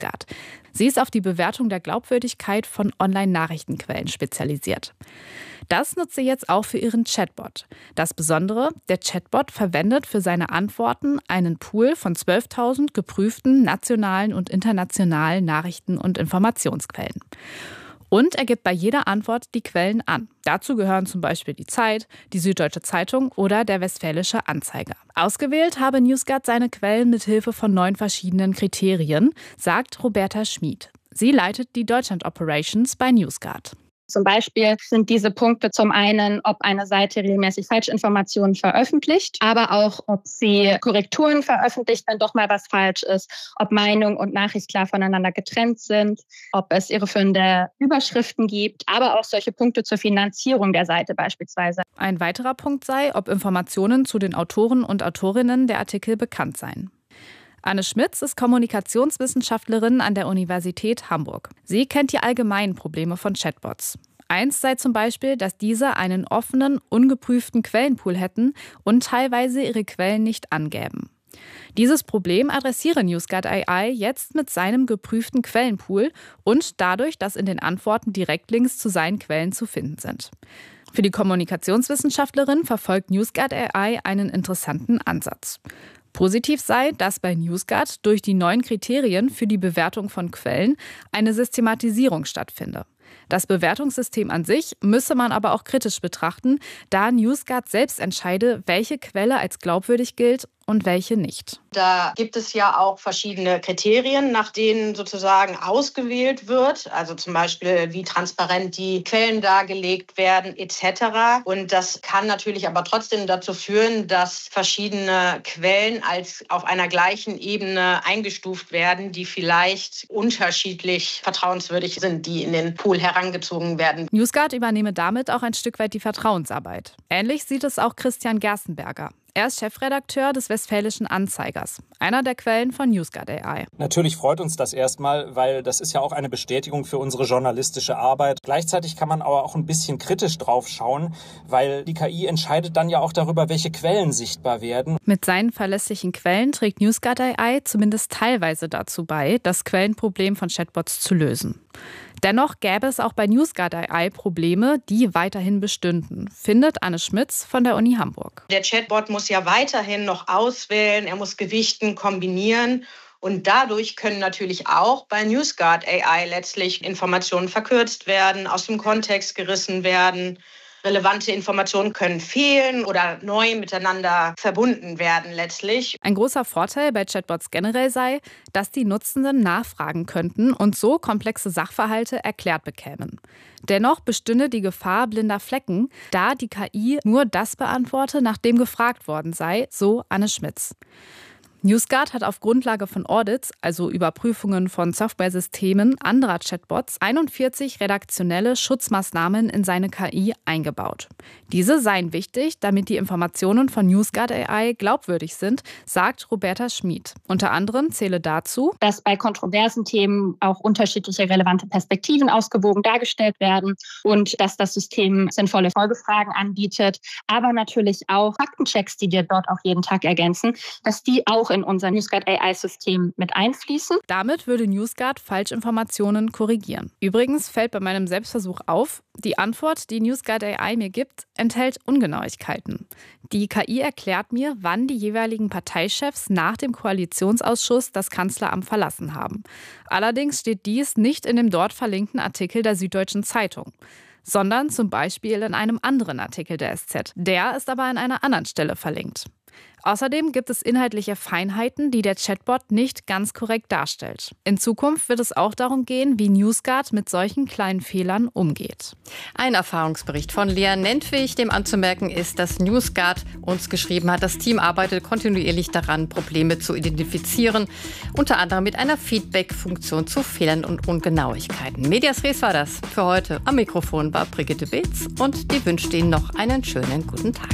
NewsGuard. Sie ist auf die Bewertung der Glaubwürdigkeit von Online-Nachrichtenquellen spezialisiert. Das nutzt sie jetzt auch für ihren Chatbot. Das Besondere, der Chatbot verwendet für seine Antworten einen Pool von 12.000 geprüften nationalen und internationalen Nachrichten- und Informationsquellen. Und er gibt bei jeder Antwort die Quellen an. Dazu gehören zum Beispiel die Zeit, die Süddeutsche Zeitung oder der Westfälische Anzeiger. Ausgewählt habe NewsGuard seine Quellen mit Hilfe von 9 verschiedenen Kriterien, sagt Roberta Schmid. Sie leitet die Deutschland Operations bei NewsGuard. Zum Beispiel sind diese Punkte zum einen, ob eine Seite regelmäßig Falschinformationen veröffentlicht, aber auch, ob sie Korrekturen veröffentlicht, wenn doch mal was falsch ist, ob Meinung und Nachricht klar voneinander getrennt sind, ob es irreführende Überschriften gibt, aber auch solche Punkte zur Finanzierung der Seite beispielsweise. Ein weiterer Punkt sei, ob Informationen zu den Autoren und Autorinnen der Artikel bekannt seien. Anne Schmitz ist Kommunikationswissenschaftlerin an der Universität Hamburg. Sie kennt die allgemeinen Probleme von Chatbots. Eins sei zum Beispiel, dass diese einen offenen, ungeprüften Quellenpool hätten und teilweise ihre Quellen nicht angäben. Dieses Problem adressiere NewsGuard AI jetzt mit seinem geprüften Quellenpool und dadurch, dass in den Antworten Direktlinks zu seinen Quellen zu finden sind. Für die Kommunikationswissenschaftlerin verfolgt NewsGuard AI einen interessanten Ansatz. Positiv sei, dass bei NewsGuard durch die neuen Kriterien für die Bewertung von Quellen eine Systematisierung stattfinde. Das Bewertungssystem an sich müsse man aber auch kritisch betrachten, da NewsGuard selbst entscheide, welche Quelle als glaubwürdig gilt und welche nicht. Da gibt es ja auch verschiedene Kriterien, nach denen sozusagen ausgewählt wird. Also zum Beispiel, wie transparent die Quellen dargelegt werden etc. Und das kann natürlich aber trotzdem dazu führen, dass verschiedene Quellen als auf einer gleichen Ebene eingestuft werden, die vielleicht unterschiedlich vertrauenswürdig sind, die in den Pool herangezogen werden. NewsGuard übernehme damit auch ein Stück weit die Vertrauensarbeit. Ähnlich sieht es auch Christian Gerstenberger. Er ist Chefredakteur des Westfälischen Anzeigers, einer der Quellen von NewsGuard AI. Natürlich freut uns das erstmal, weil das ist ja auch eine Bestätigung für unsere journalistische Arbeit. Gleichzeitig kann man aber auch ein bisschen kritisch drauf schauen, weil die KI entscheidet dann ja auch darüber, welche Quellen sichtbar werden. Mit seinen verlässlichen Quellen trägt NewsGuard AI zumindest teilweise dazu bei, das Quellenproblem von Chatbots zu lösen. Dennoch gäbe es auch bei NewsGuard AI Probleme, die weiterhin bestünden, findet Anne Schmitz von der Uni Hamburg. Der Chatbot muss ja weiterhin noch auswählen, er muss gewichten, kombinieren. Und dadurch können natürlich auch bei NewsGuard AI letztlich Informationen verkürzt werden, aus dem Kontext gerissen werden. Relevante Informationen können fehlen oder neu miteinander verbunden werden letztlich. Ein großer Vorteil bei Chatbots generell sei, dass die Nutzenden nachfragen könnten und so komplexe Sachverhalte erklärt bekämen. Dennoch bestünde die Gefahr blinder Flecken, da die KI nur das beantworte, nachdem gefragt worden sei, so Anne Schmitz. NewsGuard hat auf Grundlage von Audits, also Überprüfungen von Softwaresystemen anderer Chatbots, 41 redaktionelle Schutzmaßnahmen in seine KI eingebaut. Diese seien wichtig, damit die Informationen von NewsGuard AI glaubwürdig sind, sagt Roberta Schmid. Unter anderem zähle dazu, dass bei kontroversen Themen auch unterschiedliche relevante Perspektiven ausgewogen dargestellt werden und dass das System sinnvolle Folgefragen anbietet, aber natürlich auch Faktenchecks, die wir dort auch jeden Tag ergänzen, dass die auch in unser NewsGuard AI-System mit einfließen. Damit würde NewsGuard Falschinformationen korrigieren. Übrigens fällt bei meinem Selbstversuch auf, die Antwort, die NewsGuard AI mir gibt, enthält Ungenauigkeiten. Die KI erklärt mir, wann die jeweiligen Parteichefs nach dem Koalitionsausschuss das Kanzleramt verlassen haben. Allerdings steht dies nicht in dem dort verlinkten Artikel der Süddeutschen Zeitung, sondern zum Beispiel in einem anderen Artikel der SZ. Der ist aber an einer anderen Stelle verlinkt. Außerdem gibt es inhaltliche Feinheiten, die der Chatbot nicht ganz korrekt darstellt. In Zukunft wird es auch darum gehen, wie NewsGuard mit solchen kleinen Fehlern umgeht. Ein Erfahrungsbericht von Lea Nentwig. Dem anzumerken ist, dass NewsGuard uns geschrieben hat, das Team arbeitet kontinuierlich daran, Probleme zu identifizieren, unter anderem mit einer Feedback-Funktion zu Fehlern und Ungenauigkeiten. Medias Res war das für heute. Am Mikrofon war Brigitte Beetz und die wünscht Ihnen noch einen schönen guten Tag.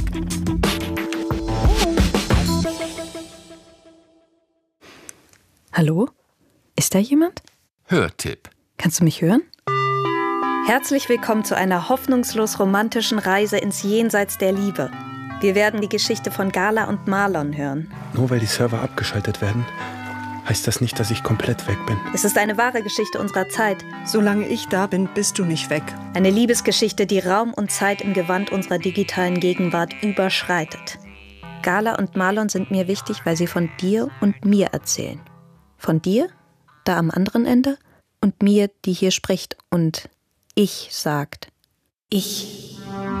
Hallo? Ist da jemand? Hörtipp. Kannst du mich hören? Herzlich willkommen zu einer hoffnungslos romantischen Reise ins Jenseits der Liebe. Wir werden die Geschichte von Gala und Marlon hören. Nur weil die Server abgeschaltet werden, heißt das nicht, dass ich komplett weg bin. Es ist eine wahre Geschichte unserer Zeit. Solange ich da bin, bist du nicht weg. Eine Liebesgeschichte, die Raum und Zeit im Gewand unserer digitalen Gegenwart überschreitet. Gala und Marlon sind mir wichtig, weil sie von dir und mir erzählen. Von dir, da am anderen Ende, und mir, die hier spricht und ich sagt. Ich.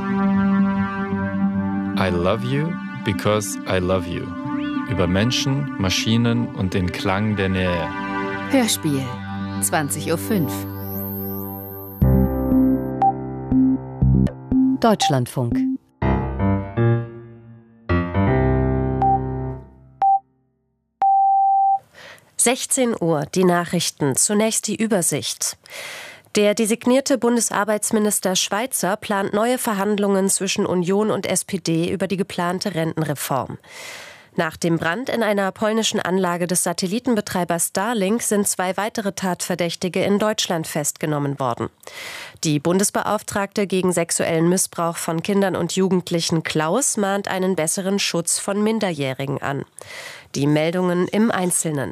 I love you because I love you. Über Menschen, Maschinen und den Klang der Nähe. Hörspiel, 20:05 Uhr. Deutschlandfunk. Uhr, die Nachrichten. Zunächst die Übersicht. Der designierte Bundesarbeitsminister Schweizer plant neue Verhandlungen zwischen Union und SPD über die geplante Rentenreform. Nach dem Brand in einer polnischen Anlage des Satellitenbetreibers Starlink sind 2 weitere Tatverdächtige in Deutschland festgenommen worden. Die Bundesbeauftragte gegen sexuellen Missbrauch von Kindern und Jugendlichen Klaus mahnt einen besseren Schutz von Minderjährigen an. Die Meldungen im Einzelnen.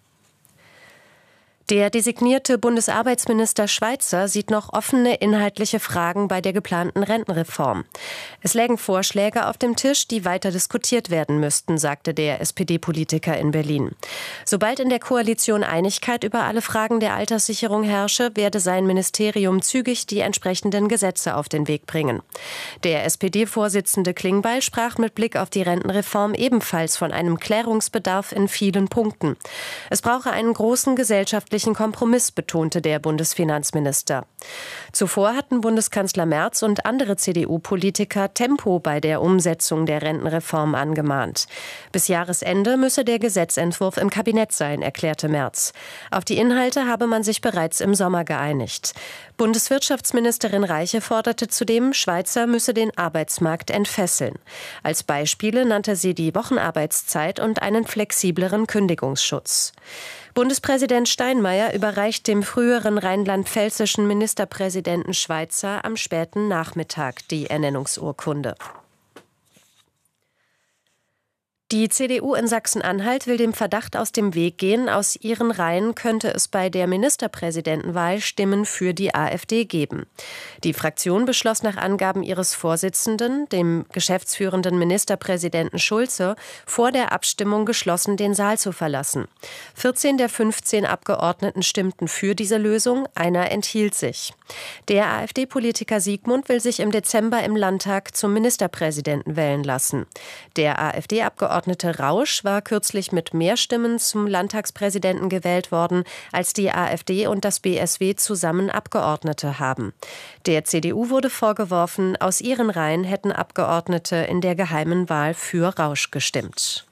Der designierte Bundesarbeitsminister Schweizer sieht noch offene inhaltliche Fragen bei der geplanten Rentenreform. Es lägen Vorschläge auf dem Tisch, die weiter diskutiert werden müssten, sagte der SPD-Politiker in Berlin. Sobald in der Koalition Einigkeit über alle Fragen der Alterssicherung herrsche, werde sein Ministerium zügig die entsprechenden Gesetze auf den Weg bringen. Der SPD-Vorsitzende Klingbeil sprach mit Blick auf die Rentenreform ebenfalls von einem Klärungsbedarf in vielen Punkten. Es brauche einen großen gesellschaftlichen Kompromiss, betonte der Bundesfinanzminister. Zuvor hatten Bundeskanzler Merz und andere CDU-Politiker Tempo bei der Umsetzung der Rentenreform angemahnt. Bis Jahresende müsse der Gesetzentwurf im Kabinett sein, erklärte Merz. Auf die Inhalte habe man sich bereits im Sommer geeinigt. Bundeswirtschaftsministerin Reiche forderte zudem, Schweizer müsse den Arbeitsmarkt entfesseln. Als Beispiele nannte sie die Wochenarbeitszeit und einen flexibleren Kündigungsschutz. Bundespräsident Steinmeier überreicht dem früheren rheinland-pfälzischen Ministerpräsidenten Schweizer am späten Nachmittag die Ernennungsurkunde. Die CDU in Sachsen-Anhalt will dem Verdacht aus dem Weg gehen, aus ihren Reihen könnte es bei der Ministerpräsidentenwahl Stimmen für die AfD geben. Die Fraktion beschloss nach Angaben ihres Vorsitzenden, dem geschäftsführenden Ministerpräsidenten Schulze, vor der Abstimmung geschlossen den Saal zu verlassen. 14 der 15 Abgeordneten stimmten für diese Lösung, einer enthielt sich. Der AfD-Politiker Siegmund will sich im Dezember im Landtag zum Ministerpräsidenten wählen lassen. Der AfD-Abgeordnete Rausch war kürzlich mit mehr Stimmen zum Landtagspräsidenten gewählt worden, als die AfD und das BSW zusammen Abgeordnete haben. Der CDU wurde vorgeworfen, aus ihren Reihen hätten Abgeordnete in der geheimen Wahl für Rausch gestimmt.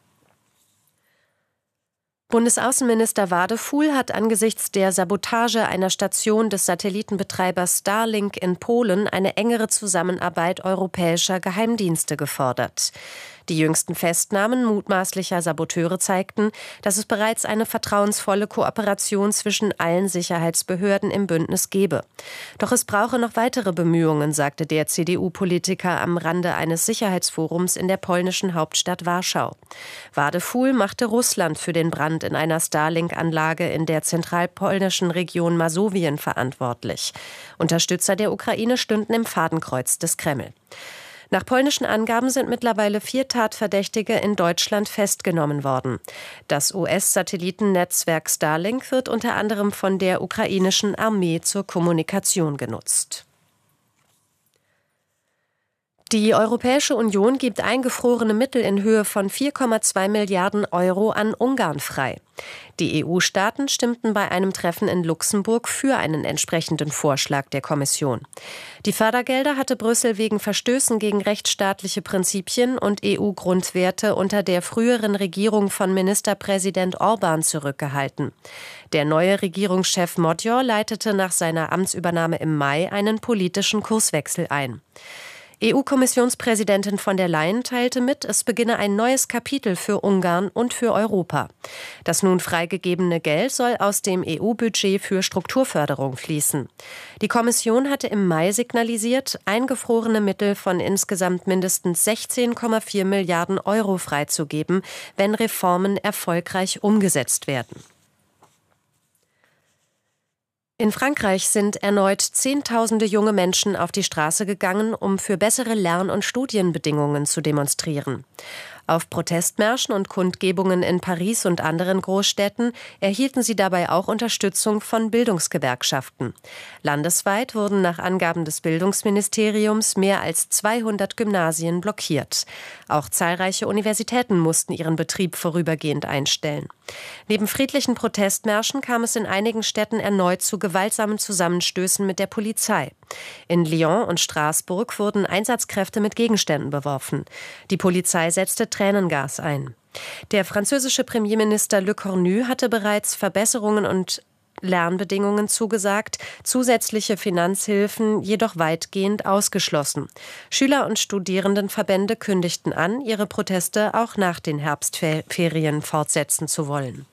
Bundesaußenminister Wadefuhl hat angesichts der Sabotage einer Station des Satellitenbetreibers Starlink in Polen eine engere Zusammenarbeit europäischer Geheimdienste gefordert. Die jüngsten Festnahmen mutmaßlicher Saboteure zeigten, dass es bereits eine vertrauensvolle Kooperation zwischen allen Sicherheitsbehörden im Bündnis gebe. Doch es brauche noch weitere Bemühungen, sagte der CDU-Politiker am Rande eines Sicherheitsforums in der polnischen Hauptstadt Warschau. Wadefuhl machte Russland für den Brand in einer Starlink-Anlage in der zentralpolnischen Region Masowien verantwortlich. Unterstützer der Ukraine stünden im Fadenkreuz des Kreml. Nach polnischen Angaben sind mittlerweile 4 Tatverdächtige in Deutschland festgenommen worden. Das US-Satellitennetzwerk Starlink wird unter anderem von der ukrainischen Armee zur Kommunikation genutzt. Die Europäische Union gibt eingefrorene Mittel in Höhe von 4,2 Milliarden Euro an Ungarn frei. Die EU-Staaten stimmten bei einem Treffen in Luxemburg für einen entsprechenden Vorschlag der Kommission. Die Fördergelder hatte Brüssel wegen Verstößen gegen rechtsstaatliche Prinzipien und EU-Grundwerte unter der früheren Regierung von Ministerpräsident Orban zurückgehalten. Der neue Regierungschef Modjor leitete nach seiner Amtsübernahme im Mai einen politischen Kurswechsel ein. EU-Kommissionspräsidentin von der Leyen teilte mit, es beginne ein neues Kapitel für Ungarn und für Europa. Das nun freigegebene Geld soll aus dem EU-Budget für Strukturförderung fließen. Die Kommission hatte im Mai signalisiert, eingefrorene Mittel von insgesamt mindestens 16,4 Milliarden Euro freizugeben, wenn Reformen erfolgreich umgesetzt werden. In Frankreich sind erneut Zehntausende junge Menschen auf die Straße gegangen, um für bessere Lern- und Studienbedingungen zu demonstrieren. Auf Protestmärschen und Kundgebungen in Paris und anderen Großstädten erhielten sie dabei auch Unterstützung von Bildungsgewerkschaften. Landesweit wurden nach Angaben des Bildungsministeriums mehr als 200 Gymnasien blockiert. Auch zahlreiche Universitäten mussten ihren Betrieb vorübergehend einstellen. Neben friedlichen Protestmärschen kam es in einigen Städten erneut zu gewaltsamen Zusammenstößen mit der Polizei. In Lyon und Straßburg wurden Einsatzkräfte mit Gegenständen beworfen. Die Polizei setzte Tränengas ein. Der französische Premierminister Le Cornu hatte bereits Verbesserungen und Lernbedingungen zugesagt, zusätzliche Finanzhilfen jedoch weitgehend ausgeschlossen. Schüler- und Studierendenverbände kündigten an, ihre Proteste auch nach den Herbstferien fortsetzen zu wollen.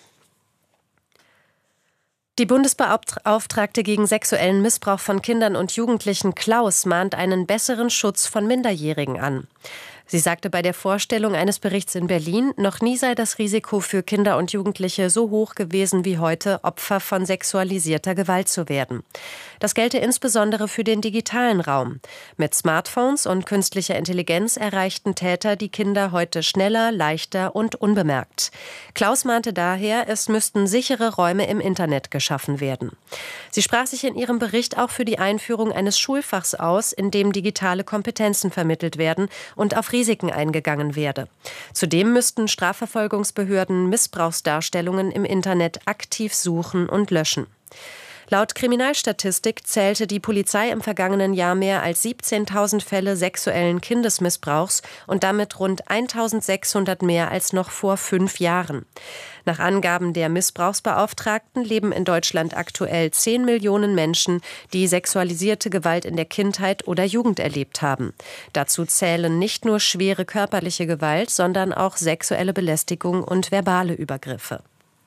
Die Bundesbeauftragte gegen sexuellen Missbrauch von Kindern und Jugendlichen Klaus mahnt einen besseren Schutz von Minderjährigen an. Sie sagte bei der Vorstellung eines Berichts in Berlin, noch nie sei das Risiko für Kinder und Jugendliche so hoch gewesen wie heute, Opfer von sexualisierter Gewalt zu werden. Das gelte insbesondere für den digitalen Raum. Mit Smartphones und künstlicher Intelligenz erreichten Täter die Kinder heute schneller, leichter und unbemerkt. Klaus mahnte daher, es müssten sichere Räume im Internet geschaffen werden. Sie sprach sich in ihrem Bericht auch für die Einführung eines Schulfachs aus, in dem digitale Kompetenzen vermittelt werden und auf Risiken eingegangen werde. Zudem müssten Strafverfolgungsbehörden Missbrauchsdarstellungen im Internet aktiv suchen und löschen. Laut Kriminalstatistik zählte die Polizei im vergangenen Jahr mehr als 17.000 Fälle sexuellen Kindesmissbrauchs und damit rund 1.600 mehr als noch vor 5 Jahren. Nach Angaben der Missbrauchsbeauftragten leben in Deutschland aktuell 10 Millionen Menschen, die sexualisierte Gewalt in der Kindheit oder Jugend erlebt haben. Dazu zählen nicht nur schwere körperliche Gewalt, sondern auch sexuelle Belästigung und verbale Übergriffe.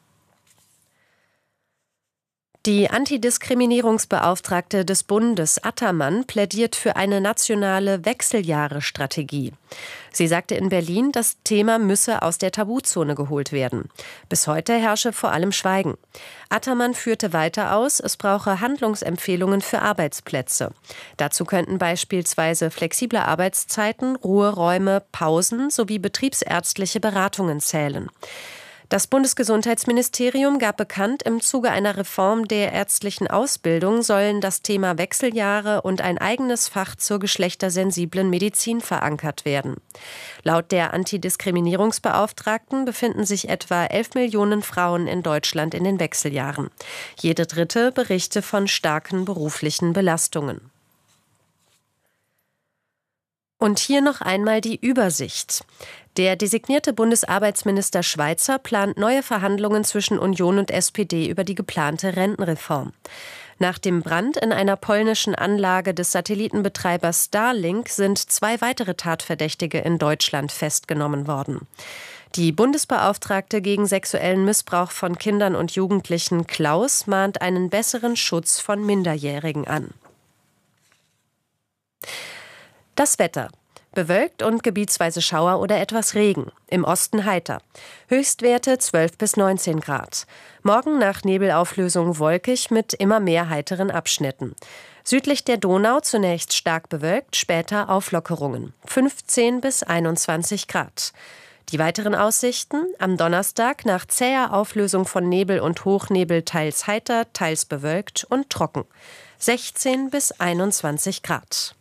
Die Antidiskriminierungsbeauftragte des Bundes Attermann plädiert für eine nationale Wechseljahre-Strategie. Sie sagte in Berlin, das Thema müsse aus der Tabuzone geholt werden. Bis heute herrsche vor allem Schweigen. Attermann führte weiter aus, es brauche Handlungsempfehlungen für Arbeitsplätze. Dazu könnten beispielsweise flexible Arbeitszeiten, Ruheräume, Pausen sowie betriebsärztliche Beratungen zählen. Das Bundesgesundheitsministerium gab bekannt, im Zuge einer Reform der ärztlichen Ausbildung sollen das Thema Wechseljahre und ein eigenes Fach zur geschlechtersensiblen Medizin verankert werden. Laut der Antidiskriminierungsbeauftragten befinden sich etwa 11 Millionen Frauen in Deutschland in den Wechseljahren. Jede dritte berichte von starken beruflichen Belastungen. Und hier noch einmal die Übersicht. Der designierte Bundesarbeitsminister Schweizer plant neue Verhandlungen zwischen Union und SPD über die geplante Rentenreform. Nach dem Brand in einer polnischen Anlage des Satellitenbetreibers Starlink sind 2 weitere Tatverdächtige in Deutschland festgenommen worden. Die Bundesbeauftragte gegen sexuellen Missbrauch von Kindern und Jugendlichen Klaus mahnt einen besseren Schutz von Minderjährigen an. Das Wetter. Bewölkt und gebietsweise Schauer oder etwas Regen. Im Osten heiter. Höchstwerte 12 bis 19 Grad. Morgen nach Nebelauflösung wolkig mit immer mehr heiteren Abschnitten. Südlich der Donau zunächst stark bewölkt, später Auflockerungen. 15 bis 21 Grad. Die weiteren Aussichten: am Donnerstag nach zäher Auflösung von Nebel und Hochnebel teils heiter, teils bewölkt und trocken. 16 bis 21 Grad.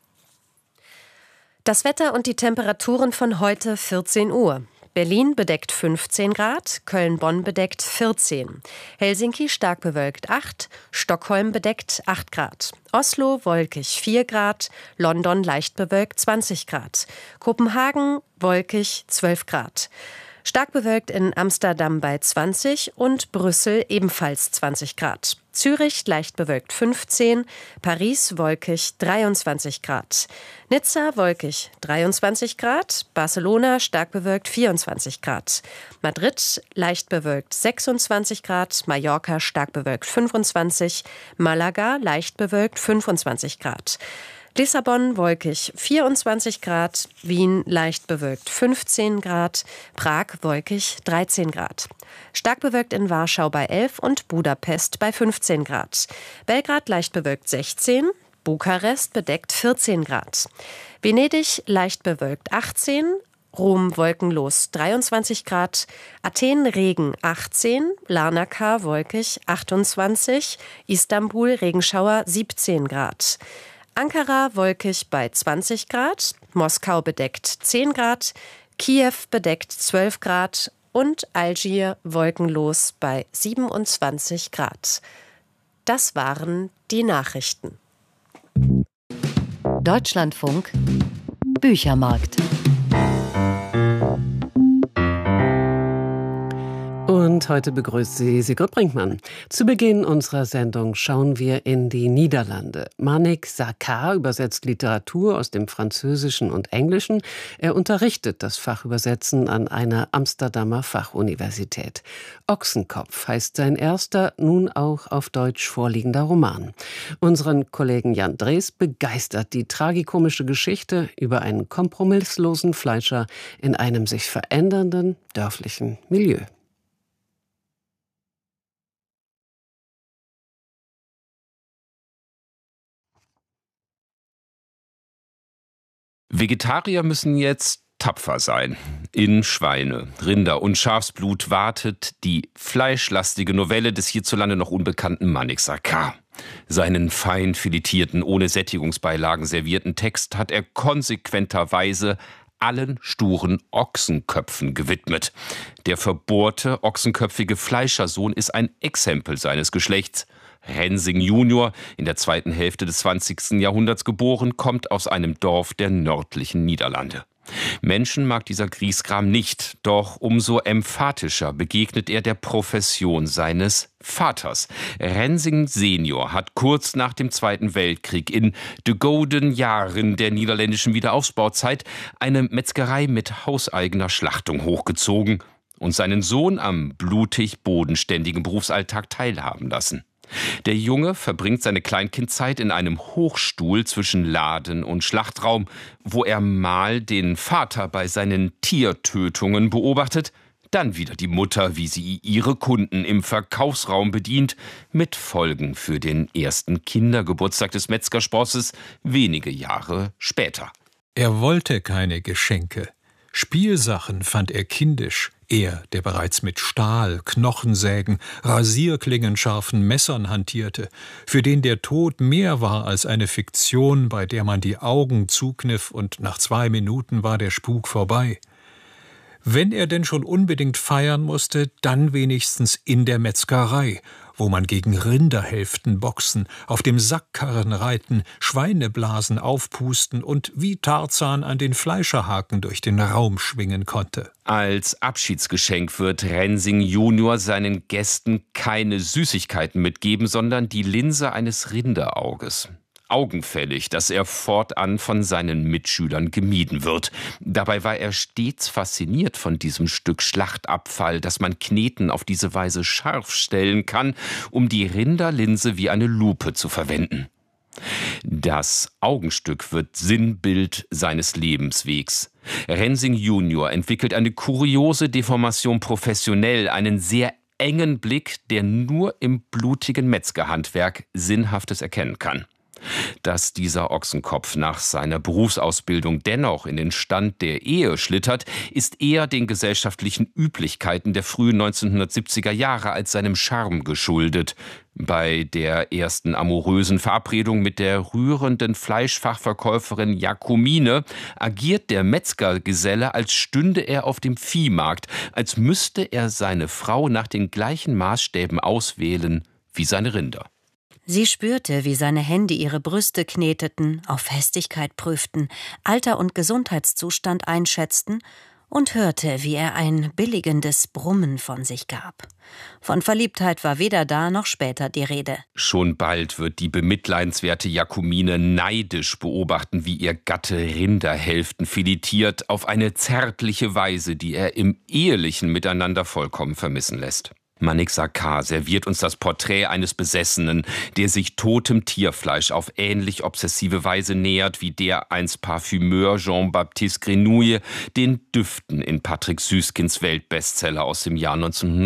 Das Wetter und die Temperaturen von heute 14 Uhr. Berlin bedeckt 15 Grad, Köln-Bonn bedeckt 14, Helsinki stark bewölkt 8, Stockholm bedeckt 8 Grad, Oslo wolkig 4 Grad, London leicht bewölkt 20 Grad, Kopenhagen wolkig 12 Grad. Stark bewölkt in Amsterdam bei 20 und Brüssel ebenfalls 20 Grad. Zürich leicht bewölkt 15, Paris wolkig 23 Grad. Nizza wolkig 23 Grad, Barcelona stark bewölkt 24 Grad. Madrid leicht bewölkt 26 Grad, Mallorca stark bewölkt 25, Malaga leicht bewölkt 25 Grad. Lissabon wolkig 24 Grad, Wien leicht bewölkt 15 Grad, Prag wolkig 13 Grad. Stark bewölkt in Warschau bei 11 und Budapest bei 15 Grad. Belgrad leicht bewölkt 16, Bukarest bedeckt 14 Grad. Venedig leicht bewölkt 18, Rom wolkenlos 23 Grad, Athen Regen 18, Larnaca wolkig 28, Istanbul Regenschauer 17 Grad. Ankara wolkig bei 20 Grad, Moskau bedeckt 10 Grad, Kiew bedeckt 12 Grad und Algier wolkenlos bei 27 Grad. Das waren die Nachrichten. Deutschlandfunk Büchermarkt. Und heute begrüßt sie Sigrid Brinkmann. Zu Beginn unserer Sendung schauen wir in die Niederlande. Manik Sarkar übersetzt Literatur aus dem Französischen und Englischen. Er unterrichtet das Fach Übersetzen an einer Amsterdamer Fachuniversität. Ochsenkopf heißt sein erster, nun auch auf Deutsch vorliegender Roman. Unseren Kollegen Jan Drees begeistert die tragikomische Geschichte über einen kompromisslosen Fleischer in einem sich verändernden dörflichen Milieu. Vegetarier müssen jetzt tapfer sein. In Schweine, Rinder und Schafsblut wartet die fleischlastige Novelle des hierzulande noch unbekannten Manik Sarkar. Seinen fein filetierten, ohne Sättigungsbeilagen servierten Text hat er konsequenterweise allen sturen Ochsenköpfen gewidmet. Der verbohrte, ochsenköpfige Fleischersohn ist ein Exempel seines Geschlechts. Rensing Junior, in der zweiten Hälfte des 20. Jahrhunderts geboren, kommt aus einem Dorf der nördlichen Niederlande. Menschen mag dieser Griesgram nicht, doch umso emphatischer begegnet er der Profession seines Vaters. Rensing Senior hat kurz nach dem Zweiten Weltkrieg in de Gouden Jahren der niederländischen Wiederaufbauzeit eine Metzgerei mit hauseigener Schlachtung hochgezogen und seinen Sohn am blutig bodenständigen Berufsalltag teilhaben lassen. Der Junge verbringt seine Kleinkindzeit in einem Hochstuhl zwischen Laden und Schlachtraum, wo er mal den Vater bei seinen Tiertötungen beobachtet, dann wieder die Mutter, wie sie ihre Kunden im Verkaufsraum bedient, mit Folgen für den ersten Kindergeburtstag des Metzgersposses wenige Jahre später. Er wollte keine Geschenke. Spielsachen fand er kindisch. Er, der bereits mit Stahl, Knochensägen, rasierklingenscharfen Messern hantierte, für den der Tod mehr war als eine Fiktion, bei der man die Augen zukniff und nach 2 Minuten war der Spuk vorbei. Wenn er denn schon unbedingt feiern musste, dann wenigstens in der Metzgerei, wo man gegen Rinderhälften boxen, auf dem Sackkarren reiten, Schweineblasen aufpusten und wie Tarzan an den Fleischerhaken durch den Raum schwingen konnte. Als Abschiedsgeschenk wird Rensing Junior seinen Gästen keine Süßigkeiten mitgeben, sondern die Linse eines Rinderauges. Augenfällig, dass er fortan von seinen Mitschülern gemieden wird. Dabei war er stets fasziniert von diesem Stück Schlachtabfall, das man kneten auf diese Weise scharf stellen kann, um die Rinderlinse wie eine Lupe zu verwenden. Das Augenstück wird Sinnbild seines Lebenswegs. Rensing Junior entwickelt eine kuriose Deformation professionell, einen sehr engen Blick, der nur im blutigen Metzgerhandwerk Sinnhaftes erkennen kann. Dass dieser Ochsenkopf nach seiner Berufsausbildung dennoch in den Stand der Ehe schlittert, ist eher den gesellschaftlichen Üblichkeiten der frühen 1970er Jahre als seinem Charme geschuldet. Bei der ersten amorösen Verabredung mit der rührenden Fleischfachverkäuferin Jacomine agiert der Metzgergeselle, als stünde er auf dem Viehmarkt, als müsste er seine Frau nach den gleichen Maßstäben auswählen wie seine Rinder. Sie spürte, wie seine Hände ihre Brüste kneteten, auf Festigkeit prüften, Alter und Gesundheitszustand einschätzten und hörte, wie er ein billigendes Brummen von sich gab. Von Verliebtheit war weder da noch später die Rede. Schon bald wird die bemitleidenswerte Jakobine neidisch beobachten, wie ihr Gatte Rinderhälften filetiert, auf eine zärtliche Weise, die er im ehelichen Miteinander vollkommen vermissen lässt. Manik Sarkar serviert uns das Porträt eines Besessenen, der sich totem Tierfleisch auf ähnlich obsessive Weise nähert, wie der einst Parfümeur Jean-Baptiste Grenouille den Düften in Patrick Süskins Weltbestseller aus dem Jahr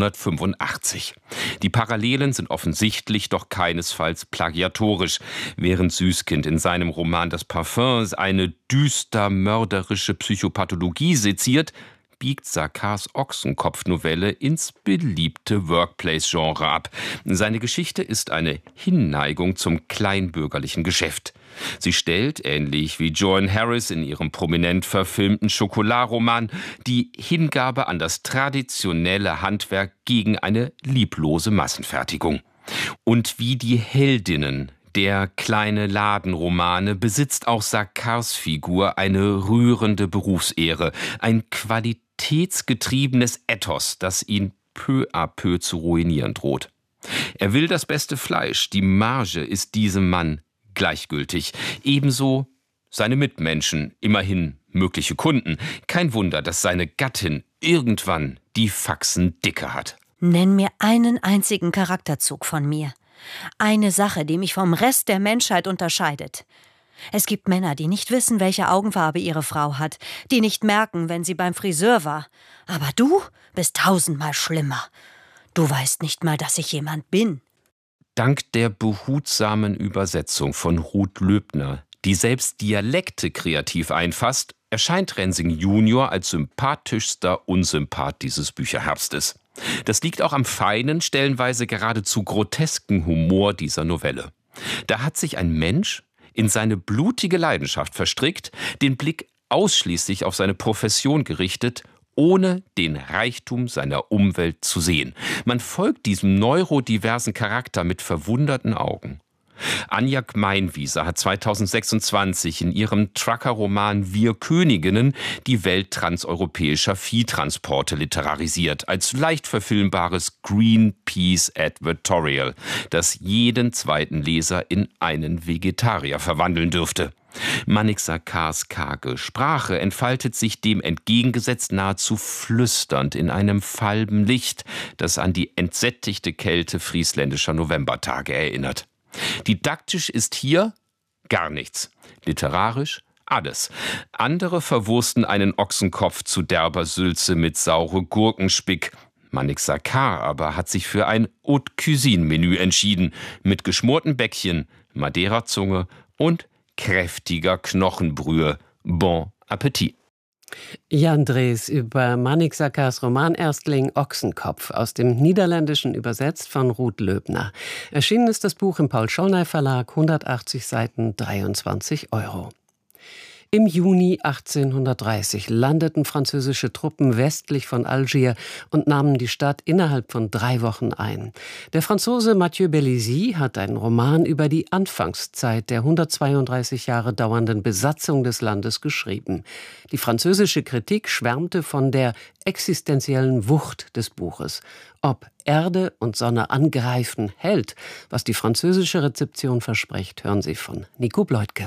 1985. Die Parallelen sind offensichtlich, doch keinesfalls plagiatorisch. Während Süskind in seinem Roman Das Parfum eine düster mörderische Psychopathologie seziert, biegt Sarkars Ochsenkopf-Novelle ins beliebte Workplace-Genre ab. Seine Geschichte ist eine Hinneigung zum kleinbürgerlichen Geschäft. Sie stellt, ähnlich wie Joan Harris in ihrem prominent verfilmten Schokolade-Roman, die Hingabe an das traditionelle Handwerk gegen eine lieblose Massenfertigung. Und wie die Heldinnen der kleine Ladenromane besitzt auch Sarkars Figur eine rührende Berufsehre, ein qualitätsgetriebenes Ethos, das ihn peu à peu zu ruinieren droht. Er will das beste Fleisch, die Marge ist diesem Mann gleichgültig, ebenso seine Mitmenschen, immerhin mögliche Kunden. Kein Wunder, dass seine Gattin irgendwann die Faxen dicke hat. Nenn mir einen einzigen Charakterzug von mir. Eine Sache, die mich vom Rest der Menschheit unterscheidet. Es gibt Männer, die nicht wissen, welche Augenfarbe ihre Frau hat, die nicht merken, wenn sie beim Friseur war. Aber du bist 1000-mal schlimmer. Du weißt nicht mal, dass ich jemand bin. Dank der behutsamen Übersetzung von Ruth Löbner, die selbst Dialekte kreativ einfasst, erscheint Rensing Junior als sympathischster Unsympath dieses Bücherherbstes. Das liegt auch am feinen, stellenweise geradezu grotesken Humor dieser Novelle. Da hat sich ein Mensch in seine blutige Leidenschaft verstrickt, den Blick ausschließlich auf seine Profession gerichtet, ohne den Reichtum seiner Umwelt zu sehen. Man folgt diesem neurodiversen Charakter mit verwunderten Augen. Anja Gmeinwieser hat 2026 in ihrem Trucker-Roman Wir Königinnen die Welt transeuropäischer Viehtransporte literarisiert, als leicht verfilmbares Greenpeace-Advertorial, das jeden zweiten Leser in einen Vegetarier verwandeln dürfte. Manik Sarkars karge Sprache entfaltet sich dem entgegengesetzt nahezu flüsternd in einem falben Licht, das an die entsättigte Kälte friesländischer Novembertage erinnert. Didaktisch ist hier gar nichts. Literarisch alles. Andere verwursten einen Ochsenkopf zu derber Sülze mit saure Gurkenspick. Manik Sarkar aber hat sich für ein Haute Cuisine-Menü entschieden. Mit geschmorten Bäckchen, Madeira-Zunge und kräftiger Knochenbrühe. Bon Appetit. Jan Drees über Manik Sarkars Romanerstling Ochsenkopf, aus dem Niederländischen übersetzt von Ruth Löbner. Erschienen ist das Buch im Paul-Schollnay-Verlag, 180 Seiten, 23 €. Im Juni 1830 landeten französische Truppen westlich von Algier und nahmen die Stadt innerhalb von 3 Wochen ein. Der Franzose Mathieu Bellisi hat einen Roman über die Anfangszeit der 132 Jahre dauernden Besatzung des Landes geschrieben. Die französische Kritik schwärmte von der existenziellen Wucht des Buches. Ob Erde und Sonne angreifen hält, was die französische Rezeption verspricht, hören Sie von Nico Bleutke.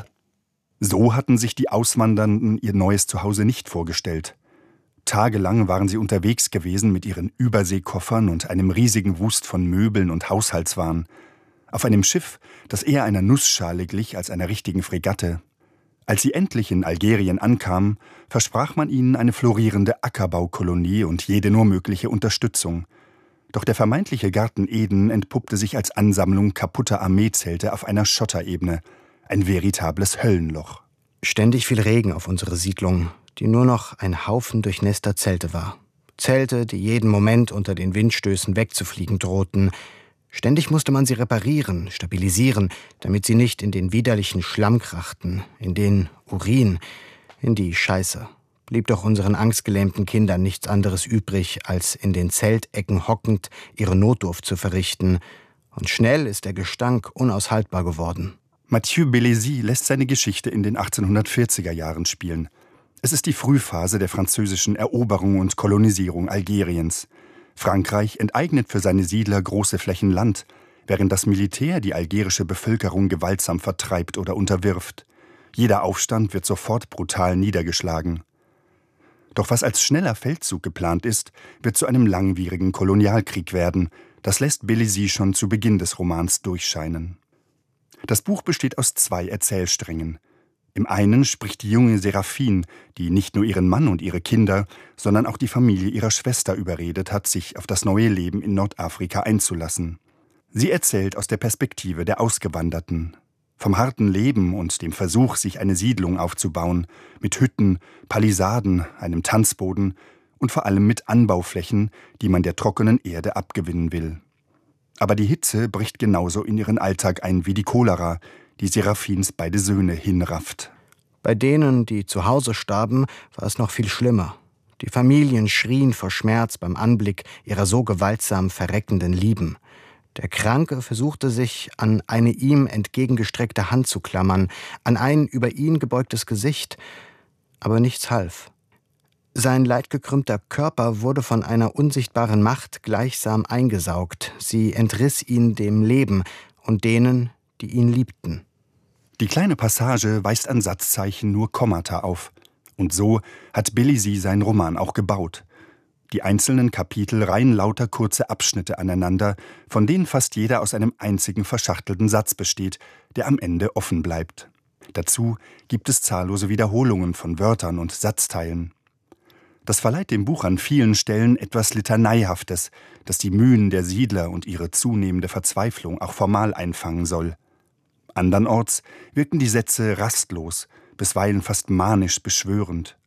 So hatten sich die Auswandernden ihr neues Zuhause nicht vorgestellt. Tagelang waren sie unterwegs gewesen mit ihren Überseekoffern und einem riesigen Wust von Möbeln und Haushaltswaren. Auf einem Schiff, das eher einer Nussschale glich als einer richtigen Fregatte. Als sie endlich in Algerien ankamen, versprach man ihnen eine florierende Ackerbaukolonie und jede nur mögliche Unterstützung. Doch der vermeintliche Garten Eden entpuppte sich als Ansammlung kaputter Armeezelte auf einer Schotterebene. Ein veritables Höllenloch. Ständig fiel Regen auf unsere Siedlung, die nur noch ein Haufen durchnässter Zelte war. Zelte, die jeden Moment unter den Windstößen wegzufliegen drohten. Ständig musste man sie reparieren, stabilisieren, damit sie nicht in den widerlichen Schlamm krachten, in den Urin, in die Scheiße. Blieb doch unseren angstgelähmten Kindern nichts anderes übrig, als in den Zeltecken hockend ihre Notdurft zu verrichten. Und schnell ist der Gestank unaushaltbar geworden. Mathieu Bellisi lässt seine Geschichte in den 1840er Jahren spielen. Es ist die Frühphase der französischen Eroberung und Kolonisierung Algeriens. Frankreich enteignet für seine Siedler große Flächen Land, während das Militär die algerische Bevölkerung gewaltsam vertreibt oder unterwirft. Jeder Aufstand wird sofort brutal niedergeschlagen. Doch was als schneller Feldzug geplant ist, wird zu einem langwierigen Kolonialkrieg werden. Das lässt Bélizy schon zu Beginn des Romans durchscheinen. Das Buch besteht aus 2 Erzählsträngen. Im einen spricht die junge Séraphine, die nicht nur ihren Mann und ihre Kinder, sondern auch die Familie ihrer Schwester überredet hat, sich auf das neue Leben in Nordafrika einzulassen. Sie erzählt aus der Perspektive der Ausgewanderten. Vom harten Leben und dem Versuch, sich eine Siedlung aufzubauen, mit Hütten, Palisaden, einem Tanzboden und vor allem mit Anbauflächen, die man der trockenen Erde abgewinnen will. Aber die Hitze bricht genauso in ihren Alltag ein wie die Cholera, die Séraphines beide Söhne hinrafft. Bei denen, die zu Hause starben, war es noch viel schlimmer. Die Familien schrien vor Schmerz beim Anblick ihrer so gewaltsam verreckenden Lieben. Der Kranke versuchte sich an eine ihm entgegengestreckte Hand zu klammern, an ein über ihn gebeugtes Gesicht, aber nichts half. Sein leidgekrümmter Körper wurde von einer unsichtbaren Macht gleichsam eingesaugt. Sie entriss ihn dem Leben und denen, die ihn liebten. Die kleine Passage weist an Satzzeichen nur Kommata auf. Und so hat Bélizy seinen Roman auch gebaut. Die einzelnen Kapitel reihen lauter kurze Abschnitte aneinander, von denen fast jeder aus einem einzigen verschachtelten Satz besteht, der am Ende offen bleibt. Dazu gibt es zahllose Wiederholungen von Wörtern und Satzteilen. Das verleiht dem Buch an vielen Stellen etwas Litaneihaftes, das die Mühen der Siedler und ihre zunehmende Verzweiflung auch formal einfangen soll. Andernorts wirken die Sätze rastlos, bisweilen fast manisch beschwörend.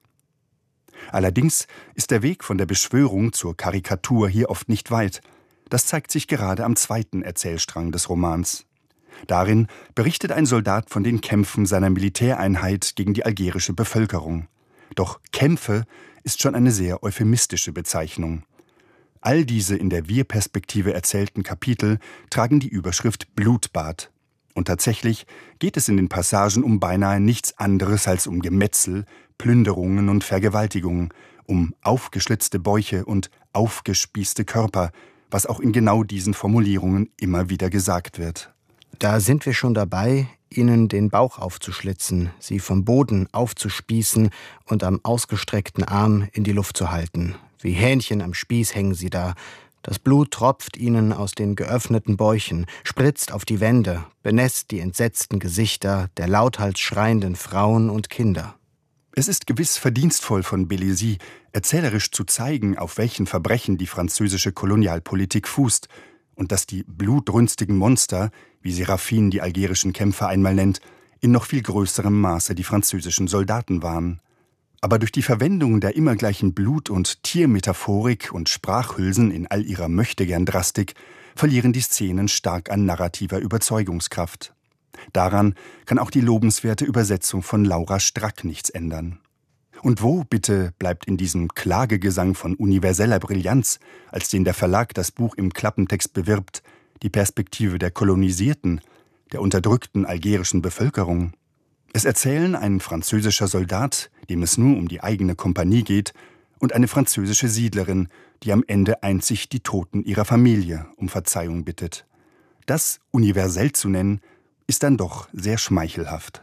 Allerdings ist der Weg von der Beschwörung zur Karikatur hier oft nicht weit. Das zeigt sich gerade am 2. Erzählstrang des Romans. Darin berichtet ein Soldat von den Kämpfen seiner Militäreinheit gegen die algerische Bevölkerung. Doch Kämpfe ist schon eine sehr euphemistische Bezeichnung. All diese in der Wir-Perspektive erzählten Kapitel tragen die Überschrift Blutbad. Und tatsächlich geht es in den Passagen um beinahe nichts anderes als um Gemetzel, Plünderungen und Vergewaltigungen, um aufgeschlitzte Bäuche und aufgespießte Körper, was auch in genau diesen Formulierungen immer wieder gesagt wird. Da sind wir schon dabei, ihnen den Bauch aufzuschlitzen, sie vom Boden aufzuspießen und am ausgestreckten Arm in die Luft zu halten. Wie Hähnchen am Spieß hängen sie da. Das Blut tropft ihnen aus den geöffneten Bäuchen, spritzt auf die Wände, benässt die entsetzten Gesichter der lauthals schreienden Frauen und Kinder. Es ist gewiss verdienstvoll von Bélizy, erzählerisch zu zeigen, auf welchen Verbrechen die französische Kolonialpolitik fußt und dass die blutrünstigen Monster, wie Séraphine die algerischen Kämpfer einmal nennt, in noch viel größerem Maße die französischen Soldaten waren. Aber durch die Verwendung der immer gleichen Blut- und Tiermetaphorik und Sprachhülsen in all ihrer Möchtegern-Drastik verlieren die Szenen stark an narrativer Überzeugungskraft. Daran kann auch die lobenswerte Übersetzung von Laura Strack nichts ändern. Und wo, bitte, bleibt in diesem Klagegesang von universeller Brillanz, als den der Verlag das Buch im Klappentext bewirbt, die Perspektive der kolonisierten, der unterdrückten algerischen Bevölkerung? Es erzählen ein französischer Soldat, dem es nur um die eigene Kompanie geht, und eine französische Siedlerin, die am Ende einzig die Toten ihrer Familie um Verzeihung bittet. Das universell zu nennen, ist dann doch sehr schmeichelhaft.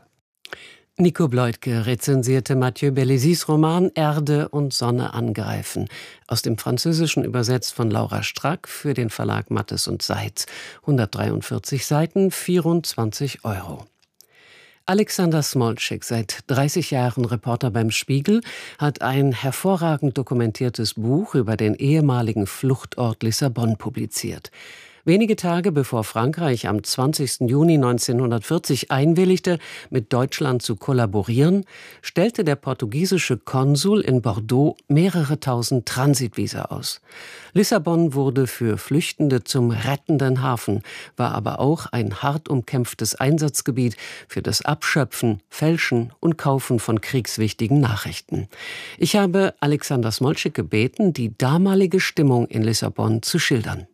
Nico Bleutke rezensierte Mathieu Bélizys Roman Erde und Sonne angreifen, aus dem Französischen übersetzt von Laura Strack für den Verlag Mattes und Seitz. 143 Seiten, 24 €. Alexander Smolczyk, seit 30 Jahren Reporter beim Spiegel, hat ein hervorragend dokumentiertes Buch über den ehemaligen Fluchtort Lissabon publiziert. Wenige Tage bevor Frankreich am 20. Juni 1940 einwilligte, mit Deutschland zu kollaborieren, stellte der portugiesische Konsul in Bordeaux mehrere tausend Transitvisa aus. Lissabon wurde für Flüchtende zum rettenden Hafen, war aber auch ein hart umkämpftes Einsatzgebiet für das Abschöpfen, Fälschen und Kaufen von kriegswichtigen Nachrichten. Ich habe Alexander Smolczyk gebeten, die damalige Stimmung in Lissabon zu schildern.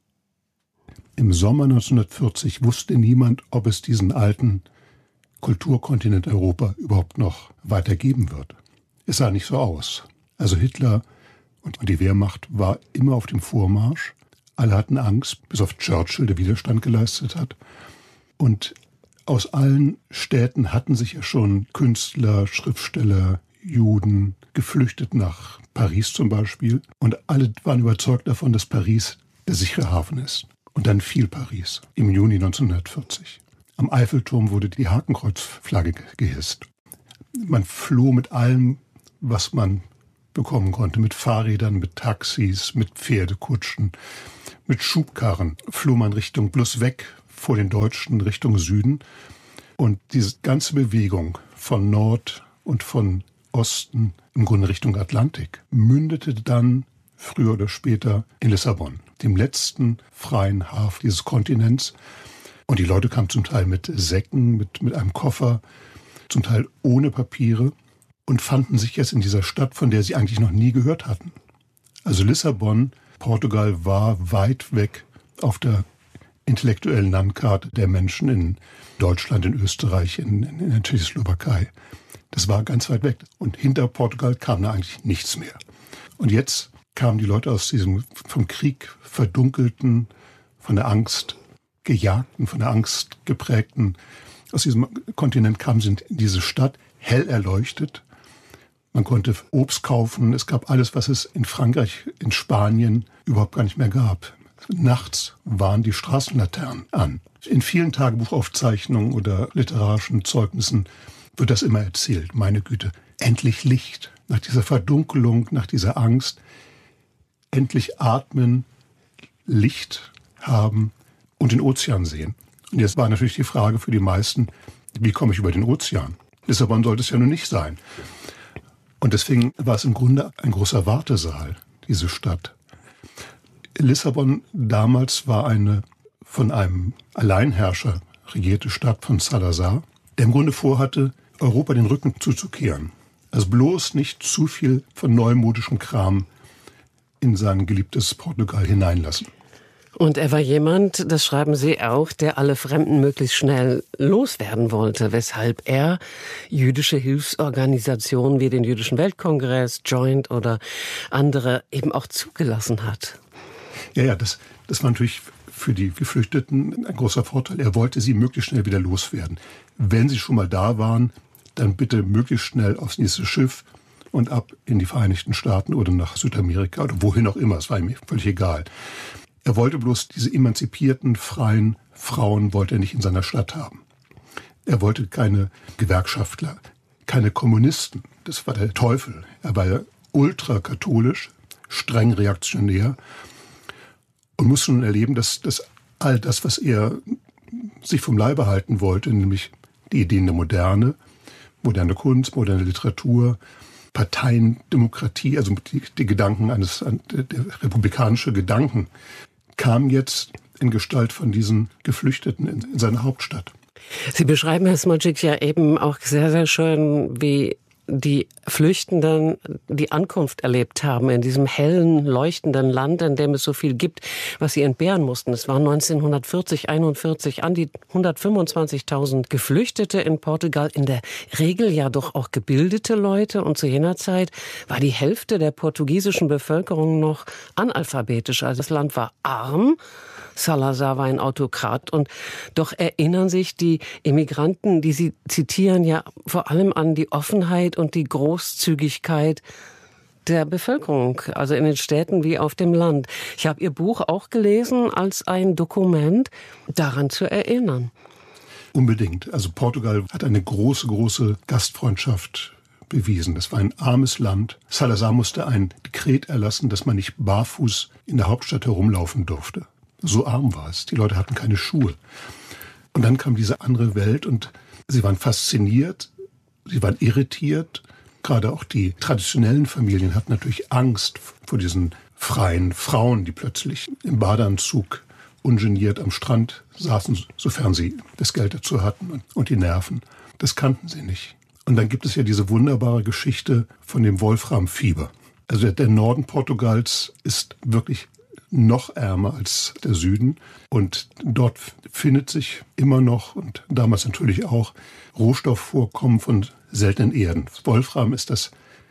Im Sommer 1940 wusste niemand, ob es diesen alten Kulturkontinent Europa überhaupt noch weitergeben wird. es sah nicht so aus. Also Hitler und die Wehrmacht war immer auf dem Vormarsch. Alle hatten Angst, bis auf Churchill, der Widerstand geleistet hat. Und aus allen Städten hatten sich ja schon Künstler, Schriftsteller, Juden geflüchtet nach Paris zum Beispiel. Und alle waren überzeugt davon, dass Paris der sichere Hafen ist. Und dann fiel Paris im Juni 1940. Am Eiffelturm wurde die Hakenkreuzflagge gehisst. Man floh mit allem, was man bekommen konnte. Mit Fahrrädern, mit Taxis, mit Pferdekutschen, mit Schubkarren floh man Richtung bloß weg vor den Deutschen Richtung Süden. Und diese ganze Bewegung von Nord und von Osten im Grunde Richtung Atlantik mündete dann früher oder später in Lissabon, dem letzten freien Hafen dieses Kontinents. Und die Leute kamen zum Teil mit Säcken, mit einem Koffer, zum Teil ohne Papiere und fanden sich jetzt in dieser Stadt, von der sie eigentlich noch nie gehört hatten. Also Lissabon, Portugal, war weit weg auf der intellektuellen Landkarte der Menschen in Deutschland, in Österreich, in der Tschechoslowakei. Das war ganz weit weg. Und hinter Portugal kam da eigentlich nichts mehr. Und jetzt kamen die Leute aus diesem vom Krieg verdunkelten, von der Angst gejagten, von der Angst geprägten, aus diesem Kontinent kamen sie in diese Stadt, hell erleuchtet. Man konnte Obst kaufen. Es gab alles, was es in Frankreich, in Spanien überhaupt gar nicht mehr gab. Nachts waren die Straßenlaternen an. In vielen Tagebuchaufzeichnungen oder literarischen Zeugnissen wird das immer erzählt. Meine Güte, endlich Licht. Nach dieser Verdunkelung, nach dieser Angst, endlich atmen, Licht haben und den Ozean sehen. Und jetzt war natürlich die Frage für die meisten, wie komme ich über den Ozean? Lissabon sollte es ja nun nicht sein. Und deswegen war es im Grunde ein großer Wartesaal, diese Stadt. Lissabon damals war eine von einem Alleinherrscher regierte Stadt von Salazar, der im Grunde vorhatte, Europa den Rücken zuzukehren. Also bloß nicht zu viel von neumodischem Kram in sein geliebtes Portugal hineinlassen. Und er war jemand, das schreiben Sie auch, der alle Fremden möglichst schnell loswerden wollte, weshalb er jüdische Hilfsorganisationen wie den Jüdischen Weltkongress, Joint oder andere eben auch zugelassen hat. Ja, das war natürlich für die Geflüchteten ein großer Vorteil. Er wollte sie möglichst schnell wieder loswerden. Wenn sie schon mal da waren, dann bitte möglichst schnell aufs nächste Schiff und ab in die Vereinigten Staaten oder nach Südamerika oder wohin auch immer, es war ihm völlig egal. Er wollte bloß diese emanzipierten, freien Frauen wollte er nicht in seiner Stadt haben. Er wollte keine Gewerkschaftler, keine Kommunisten. Das war der Teufel. Er war ja ultrakatholisch, streng reaktionär und musste nun erleben, dass all das, was er sich vom Leibe halten wollte, nämlich die Ideen der Moderne Kunst, moderne Literatur, Parteiendemokratie, also die Gedanken der republikanische Gedanken, kam jetzt in Gestalt von diesen Geflüchteten in seine Hauptstadt. Sie beschreiben, Herr Smoljak, ja eben auch sehr, sehr schön, wie die Flüchtenden die Ankunft erlebt haben in diesem hellen, leuchtenden Land, in dem es so viel gibt, was sie entbehren mussten. Es waren 1940, 41 an die 125.000 Geflüchtete in Portugal, in der Regel ja doch auch gebildete Leute. Und zu jener Zeit war die Hälfte der portugiesischen Bevölkerung noch analphabetisch. Also das Land war arm. Salazar war ein Autokrat und doch erinnern sich die Emigranten, die Sie zitieren, ja vor allem an die Offenheit und die Großzügigkeit der Bevölkerung, also in den Städten wie auf dem Land. Ich habe Ihr Buch auch gelesen als ein Dokument, daran zu erinnern. Unbedingt. Also Portugal hat eine große, große Gastfreundschaft bewiesen. Das war ein armes Land. Salazar musste ein Dekret erlassen, dass man nicht barfuß in der Hauptstadt herumlaufen durfte. So arm war es. Die Leute hatten keine Schuhe. Und dann kam diese andere Welt und sie waren fasziniert, sie waren irritiert. Gerade auch die traditionellen Familien hatten natürlich Angst vor diesen freien Frauen, die plötzlich im Badeanzug ungeniert am Strand saßen, sofern sie das Geld dazu hatten und die Nerven. Das kannten sie nicht. Und dann gibt es ja diese wunderbare Geschichte von dem Wolframfieber. Also der Norden Portugals ist wirklich noch ärmer als der Süden. Und dort findet sich immer noch, und damals natürlich auch, Rohstoffvorkommen von seltenen Erden. Wolfram ist das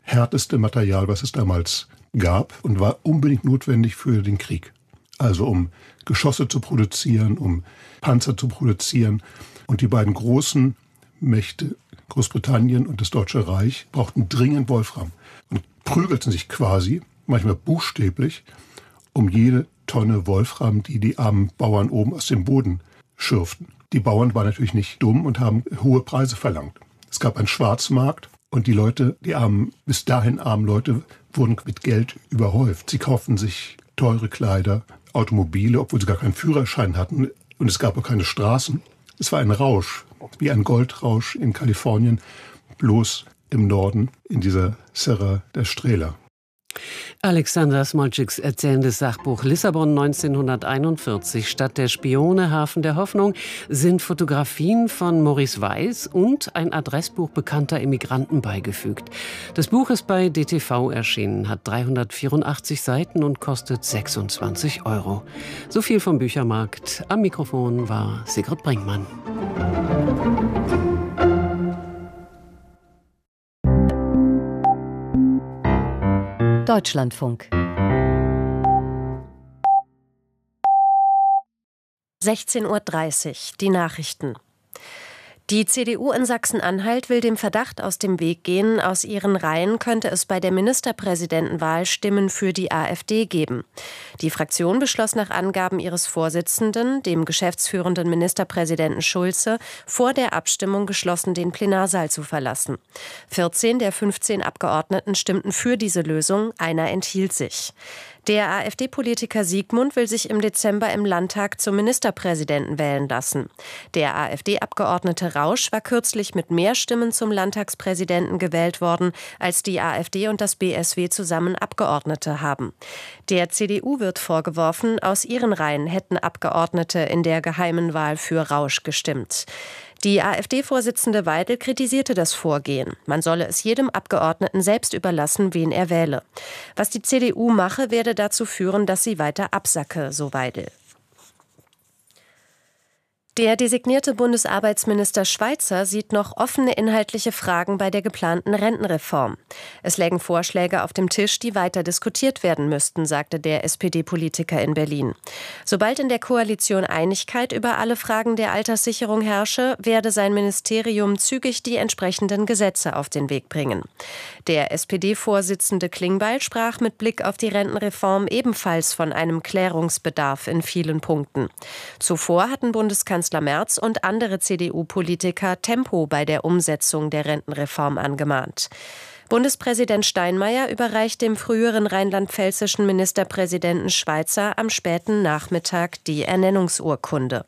härteste Material, was es damals gab und war unbedingt notwendig für den Krieg. Also um Geschosse zu produzieren, um Panzer zu produzieren. Und die beiden großen Mächte, Großbritannien und das Deutsche Reich, brauchten dringend Wolfram und prügelten sich quasi, manchmal buchstäblich, um jede Tonne Wolfram, die die armen Bauern oben aus dem Boden schürften. Die Bauern waren natürlich nicht dumm und haben hohe Preise verlangt. Es gab einen Schwarzmarkt und die Leute, die armen, bis dahin armen Leute, wurden mit Geld überhäuft. Sie kauften sich teure Kleider, Automobile, obwohl sie gar keinen Führerschein hatten. Und es gab auch keine Straßen. Es war ein Rausch, wie ein Goldrausch in Kalifornien, bloß im Norden, in dieser Serra da Estrela. Alexander Smolczyks erzählendes Sachbuch Lissabon 1941, Stadt der Spione, Hafen der Hoffnung, sind Fotografien von Maurice Weiß und ein Adressbuch bekannter Immigranten beigefügt. Das Buch ist bei DTV erschienen, hat 384 Seiten und kostet 26 €. So viel vom Büchermarkt. Am Mikrofon war Sigrid Brinkmann. Deutschlandfunk. 16:30 Uhr, die Nachrichten. Die CDU in Sachsen-Anhalt will dem Verdacht aus dem Weg gehen, aus ihren Reihen könnte es bei der Ministerpräsidentenwahl Stimmen für die AfD geben. Die Fraktion beschloss nach Angaben ihres Vorsitzenden, dem geschäftsführenden Ministerpräsidenten Schulze, vor der Abstimmung geschlossen den Plenarsaal zu verlassen. 14 der 15 Abgeordneten stimmten für diese Lösung, einer enthielt sich. Der AfD-Politiker Siegmund will sich im Dezember im Landtag zum Ministerpräsidenten wählen lassen. Der AfD-Abgeordnete Rausch war kürzlich mit mehr Stimmen zum Landtagspräsidenten gewählt worden, als die AfD und das BSW zusammen Abgeordnete haben. Der CDU wird vorgeworfen, aus ihren Reihen hätten Abgeordnete in der geheimen Wahl für Rausch gestimmt. Die AfD-Vorsitzende Weidel kritisierte das Vorgehen. Man solle es jedem Abgeordneten selbst überlassen, wen er wähle. Was die CDU mache, werde dazu führen, dass sie weiter absacke, so Weidel. Der designierte Bundesarbeitsminister Schweizer sieht noch offene inhaltliche Fragen bei der geplanten Rentenreform. Es lägen Vorschläge auf dem Tisch, die weiter diskutiert werden müssten, sagte der SPD-Politiker in Berlin. Sobald in der Koalition Einigkeit über alle Fragen der Alterssicherung herrsche, werde sein Ministerium zügig die entsprechenden Gesetze auf den Weg bringen. Der SPD-Vorsitzende Klingbeil sprach mit Blick auf die Rentenreform ebenfalls von einem Klärungsbedarf in vielen Punkten. Zuvor hatten Bundeskanzler Merz und andere CDU-Politiker Tempo bei der Umsetzung der Rentenreform angemahnt. Bundespräsident Steinmeier überreicht dem früheren rheinland-pfälzischen Ministerpräsidenten Schweizer am späten Nachmittag die Ernennungsurkunde.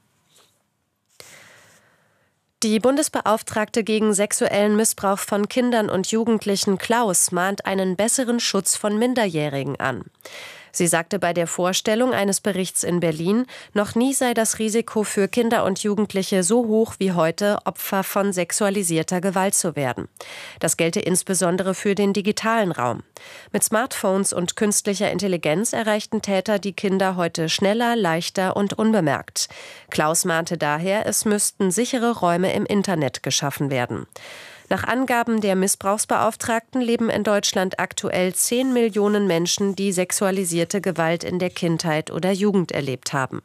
Die Bundesbeauftragte gegen sexuellen Missbrauch von Kindern und Jugendlichen Klaus mahnt einen besseren Schutz von Minderjährigen an. Sie sagte bei der Vorstellung eines Berichts in Berlin, noch nie sei das Risiko für Kinder und Jugendliche so hoch wie heute, Opfer von sexualisierter Gewalt zu werden. Das gelte insbesondere für den digitalen Raum. Mit Smartphones und künstlicher Intelligenz erreichten Täter die Kinder heute schneller, leichter und unbemerkt. Klaus mahnte daher, es müssten sichere Räume im Internet geschaffen werden. Nach Angaben der Missbrauchsbeauftragten leben in Deutschland aktuell 10 Millionen Menschen, die sexualisierte Gewalt in der Kindheit oder Jugend erlebt haben.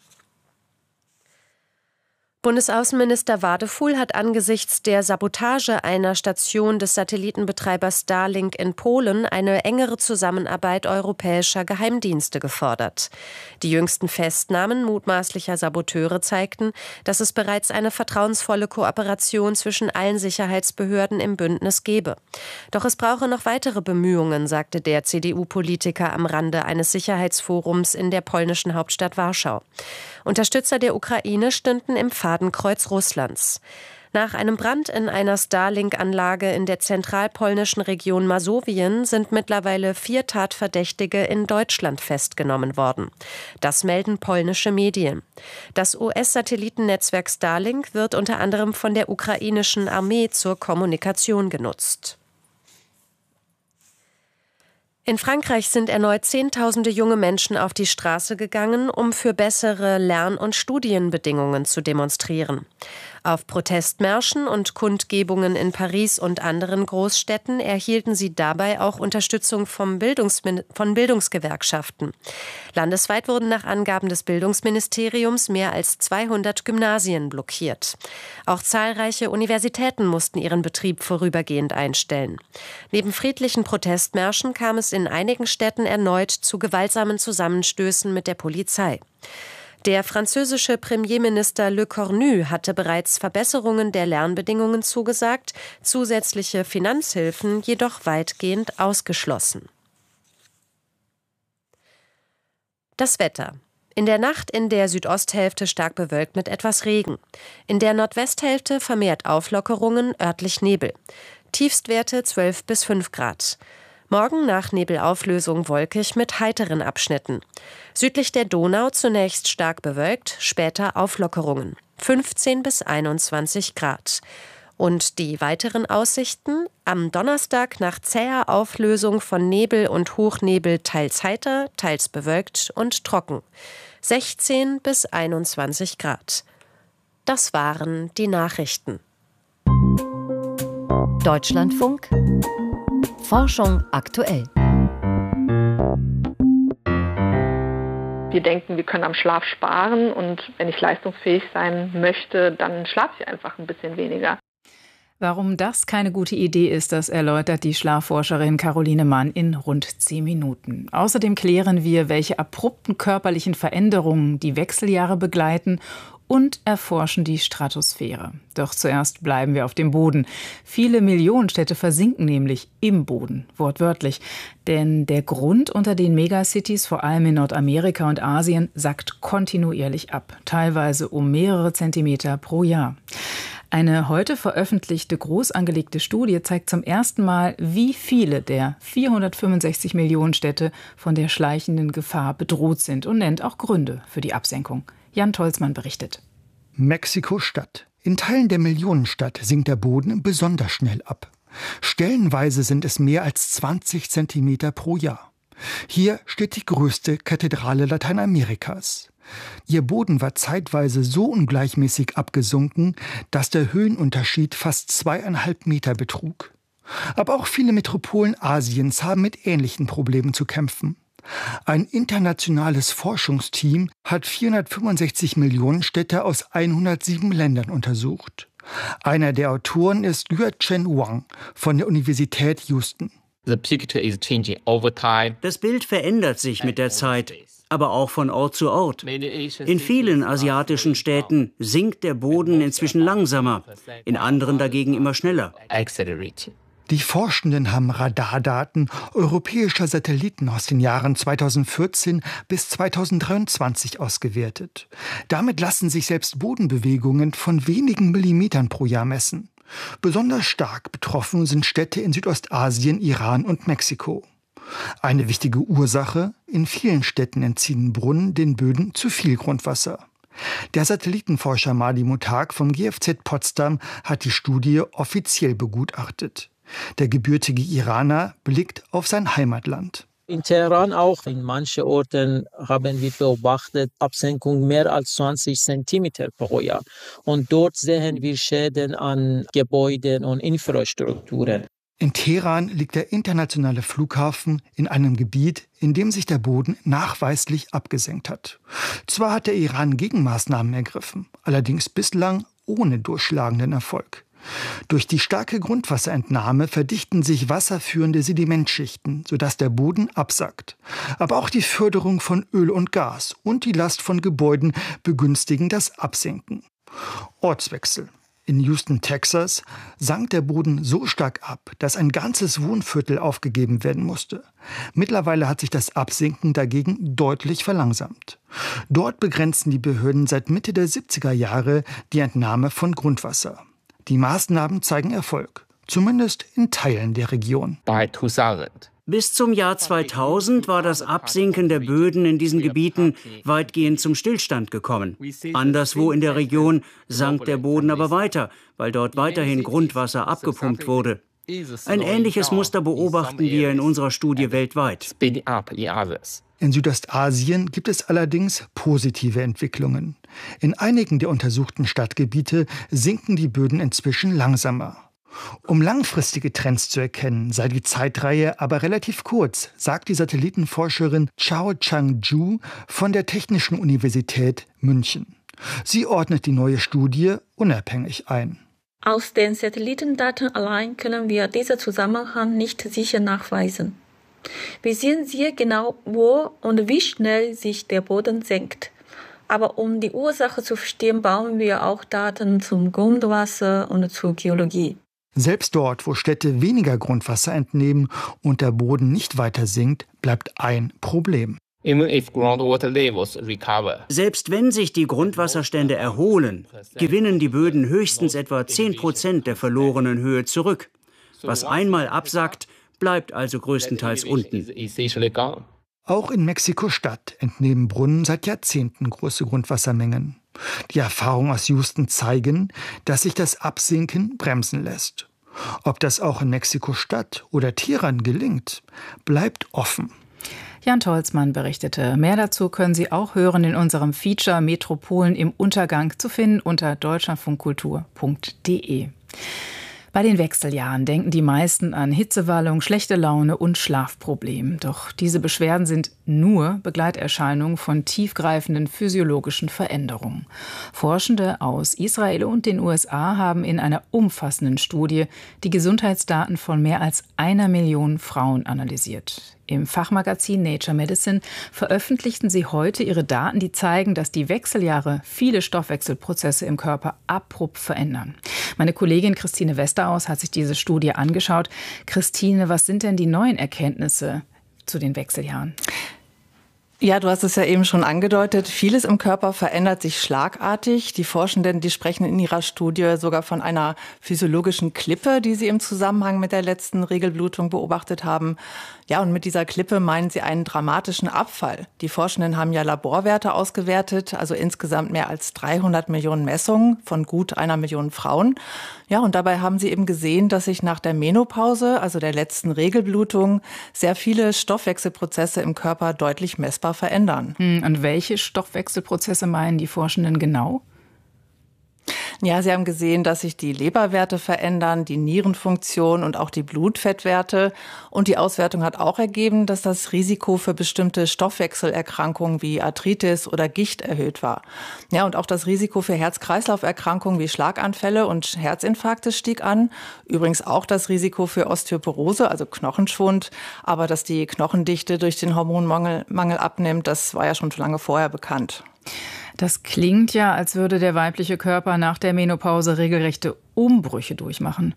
Bundesaußenminister Wadefuhl hat angesichts der Sabotage einer Station des Satellitenbetreibers Starlink in Polen eine engere Zusammenarbeit europäischer Geheimdienste gefordert. Die jüngsten Festnahmen mutmaßlicher Saboteure zeigten, dass es bereits eine vertrauensvolle Kooperation zwischen allen Sicherheitsbehörden im Bündnis gebe. Doch es brauche noch weitere Bemühungen, sagte der CDU-Politiker am Rande eines Sicherheitsforums in der polnischen Hauptstadt Warschau. Unterstützer der Ukraine stünden im Fadenkreuz Russlands. Nach einem Brand in einer Starlink-Anlage in der zentralpolnischen Region Masowien sind mittlerweile 4 Tatverdächtige in Deutschland festgenommen worden. Das melden polnische Medien. Das US-Satellitennetzwerk Starlink wird unter anderem von der ukrainischen Armee zur Kommunikation genutzt. In Frankreich sind erneut Zehntausende junge Menschen auf die Straße gegangen, um für bessere Lern- und Studienbedingungen zu demonstrieren. Auf Protestmärschen und Kundgebungen in Paris und anderen Großstädten erhielten sie dabei auch Unterstützung von Bildungsgewerkschaften. Landesweit wurden nach Angaben des Bildungsministeriums mehr als 200 Gymnasien blockiert. Auch zahlreiche Universitäten mussten ihren Betrieb vorübergehend einstellen. Neben friedlichen Protestmärschen kam es in einigen Städten erneut zu gewaltsamen Zusammenstößen mit der Polizei. Der französische Premierminister Le Cornu hatte bereits Verbesserungen der Lernbedingungen zugesagt, zusätzliche Finanzhilfen jedoch weitgehend ausgeschlossen. Das Wetter. In der Nacht in der Südosthälfte stark bewölkt mit etwas Regen. In der Nordwesthälfte vermehrt Auflockerungen, örtlich Nebel. Tiefstwerte 12 bis 5 Grad. Morgen nach Nebelauflösung wolkig mit heiteren Abschnitten. Südlich der Donau zunächst stark bewölkt, später Auflockerungen. 15 bis 21 Grad. Und die weiteren Aussichten? Am Donnerstag nach zäher Auflösung von Nebel und Hochnebel teils heiter, teils bewölkt und trocken. 16 bis 21 Grad. Das waren die Nachrichten. Deutschlandfunk Forschung aktuell. Wir denken, wir können am Schlaf sparen und wenn ich leistungsfähig sein möchte, dann schlafe ich einfach ein bisschen weniger. Warum das keine gute Idee ist, das erläutert die Schlafforscherin Caroline Mann in rund 10 Minuten. Außerdem klären wir, welche abrupten körperlichen Veränderungen die Wechseljahre begleiten und erforschen die Stratosphäre. Doch zuerst bleiben wir auf dem Boden. Viele Millionenstädte versinken nämlich im Boden, wortwörtlich. Denn der Grund unter den Megacities, vor allem in Nordamerika und Asien, sackt kontinuierlich ab, teilweise um mehrere Zentimeter pro Jahr. Eine heute veröffentlichte groß angelegte Studie zeigt zum ersten Mal, wie viele der 465 Millionen Städte von der schleichenden Gefahr bedroht sind und nennt auch Gründe für die Absenkung. Jan Tolzmann berichtet. Mexiko-Stadt. In Teilen der Millionenstadt sinkt der Boden besonders schnell ab. Stellenweise sind es mehr als 20 Zentimeter pro Jahr. Hier steht die größte Kathedrale Lateinamerikas. Ihr Boden war zeitweise so ungleichmäßig abgesunken, dass der Höhenunterschied fast 2,5 Meter betrug. Aber auch viele Metropolen Asiens haben mit ähnlichen Problemen zu kämpfen. Ein internationales Forschungsteam hat 465 Millionen Städte aus 107 Ländern untersucht. Einer der Autoren ist Yuchen Wang von der Universität Houston. Das Bild verändert sich mit der Zeit, aber auch von Ort zu Ort. In vielen asiatischen Städten sinkt der Boden inzwischen langsamer, in anderen dagegen immer schneller. Die Forschenden haben Radardaten europäischer Satelliten aus den Jahren 2014 bis 2023 ausgewertet. Damit lassen sich selbst Bodenbewegungen von wenigen Millimetern pro Jahr messen. Besonders stark betroffen sind Städte in Südostasien, Iran und Mexiko. Eine wichtige Ursache: in vielen Städten entziehen Brunnen den Böden zu viel Grundwasser. Der Satellitenforscher Mahdi Mutag vom GFZ Potsdam hat die Studie offiziell begutachtet. Der gebürtige Iraner blickt auf sein Heimatland. In Teheran auch, in manchen Orten haben wir beobachtet Absenkung mehr als 20 Zentimeter pro Jahr. Und dort sehen wir Schäden an Gebäuden und Infrastrukturen. In Teheran liegt der internationale Flughafen in einem Gebiet, in dem sich der Boden nachweislich abgesenkt hat. Zwar hat der Iran Gegenmaßnahmen ergriffen, allerdings bislang ohne durchschlagenden Erfolg. Durch die starke Grundwasserentnahme verdichten sich wasserführende Sedimentschichten, sodass der Boden absackt. Aber auch die Förderung von Öl und Gas und die Last von Gebäuden begünstigen das Absenken. Ortswechsel. In Houston, Texas, sank der Boden so stark ab, dass ein ganzes Wohnviertel aufgegeben werden musste. Mittlerweile hat sich das Absinken dagegen deutlich verlangsamt. Dort begrenzen die Behörden seit Mitte der 70er Jahre die Entnahme von Grundwasser. Die Maßnahmen zeigen Erfolg, zumindest in Teilen der Region. Bis zum Jahr 2000 war das Absinken der Böden in diesen Gebieten weitgehend zum Stillstand gekommen. Anderswo in der Region sank der Boden aber weiter, weil dort weiterhin Grundwasser abgepumpt wurde. Ein ähnliches Muster beobachten wir in unserer Studie weltweit. In Südostasien gibt es allerdings positive Entwicklungen. In einigen der untersuchten Stadtgebiete sinken die Böden inzwischen langsamer. Um langfristige Trends zu erkennen, sei die Zeitreihe aber relativ kurz, sagt die Satellitenforscherin Chao Chang-ju von der Technischen Universität München. Sie ordnet die neue Studie unabhängig ein. Aus den Satellitendaten allein können wir diesen Zusammenhang nicht sicher nachweisen. Wir sehen sehr genau, wo und wie schnell sich der Boden senkt. Aber um die Ursache zu verstehen, brauchen wir auch Daten zum Grundwasser und zur Geologie. Selbst dort, wo Städte weniger Grundwasser entnehmen und der Boden nicht weiter sinkt, bleibt ein Problem. Selbst wenn sich die Grundwasserstände erholen, gewinnen die Böden höchstens etwa 10% der verlorenen Höhe zurück. Was einmal absackt, bleibt also größtenteils unten. Auch in Mexiko-Stadt entnehmen Brunnen seit Jahrzehnten große Grundwassermengen. Die Erfahrungen aus Houston zeigen, dass sich das Absinken bremsen lässt. Ob das auch in Mexiko-Stadt oder Teheran gelingt, bleibt offen. Jan Tolzmann berichtete. Mehr dazu können Sie auch hören in unserem Feature Metropolen im Untergang, zu finden unter deutschlandfunkkultur.de. Bei den Wechseljahren denken die meisten an Hitzewallung, schlechte Laune und Schlafprobleme. Doch diese Beschwerden sind nur Begleiterscheinungen von tiefgreifenden physiologischen Veränderungen. Forschende aus Israel und den USA haben in einer umfassenden Studie die Gesundheitsdaten von mehr als 1 Million Frauen analysiert. Im Fachmagazin Nature Medicine veröffentlichten sie heute ihre Daten, die zeigen, dass die Wechseljahre viele Stoffwechselprozesse im Körper abrupt verändern. Meine Kollegin Christine Westeraus hat sich diese Studie angeschaut. Christine, was sind denn die neuen Erkenntnisse zu den Wechseljahren? Ja, du hast es ja eben schon angedeutet. Vieles im Körper verändert sich schlagartig. Die Forschenden, die sprechen in ihrer Studie sogar von einer physiologischen Klippe, die sie im Zusammenhang mit der letzten Regelblutung beobachtet haben. Ja, und mit dieser Klippe meinen sie einen dramatischen Abfall. Die Forschenden haben ja Laborwerte ausgewertet, also insgesamt mehr als 300 Millionen Messungen von gut 1 Million Frauen. Ja, und dabei haben sie eben gesehen, dass sich nach der Menopause, also der letzten Regelblutung, sehr viele Stoffwechselprozesse im Körper deutlich messbar verändern. Und welche Stoffwechselprozesse meinen die Forschenden genau? Ja, sie haben gesehen, dass sich die Leberwerte verändern, die Nierenfunktion und auch die Blutfettwerte. Und die Auswertung hat auch ergeben, dass das Risiko für bestimmte Stoffwechselerkrankungen wie Arthritis oder Gicht erhöht war. Ja, und auch das Risiko für Herz-Kreislauf-Erkrankungen wie Schlaganfälle und Herzinfarkte stieg an. Übrigens auch das Risiko für Osteoporose, also Knochenschwund. Aber dass die Knochendichte durch den Hormonmangel abnimmt, das war ja schon lange vorher bekannt. Das klingt ja, als würde der weibliche Körper nach der Menopause regelrechte Umbrüche durchmachen.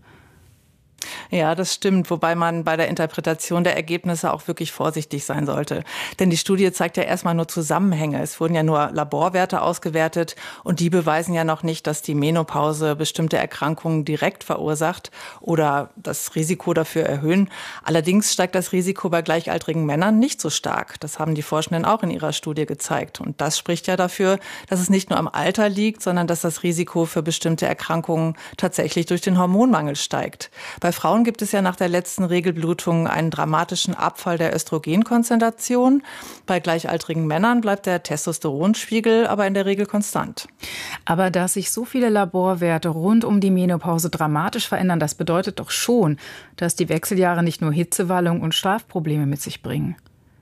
Ja, das stimmt, wobei man bei der Interpretation der Ergebnisse auch wirklich vorsichtig sein sollte. Denn die Studie zeigt ja erstmal nur Zusammenhänge. Es wurden ja nur Laborwerte ausgewertet und die beweisen ja noch nicht, dass die Menopause bestimmte Erkrankungen direkt verursacht oder das Risiko dafür erhöhen. Allerdings steigt das Risiko bei gleichaltrigen Männern nicht so stark. Das haben die Forschenden auch in ihrer Studie gezeigt. Und das spricht ja dafür, dass es nicht nur am Alter liegt, sondern dass das Risiko für bestimmte Erkrankungen tatsächlich durch den Hormonmangel steigt. Bei Frauen gibt es ja nach der letzten Regelblutung einen dramatischen Abfall der Östrogenkonzentration. Bei gleichaltrigen Männern bleibt der Testosteronspiegel aber in der Regel konstant. Aber dass sich so viele Laborwerte rund um die Menopause dramatisch verändern, das bedeutet doch schon, dass die Wechseljahre nicht nur Hitzewallung und Schlafprobleme mit sich bringen.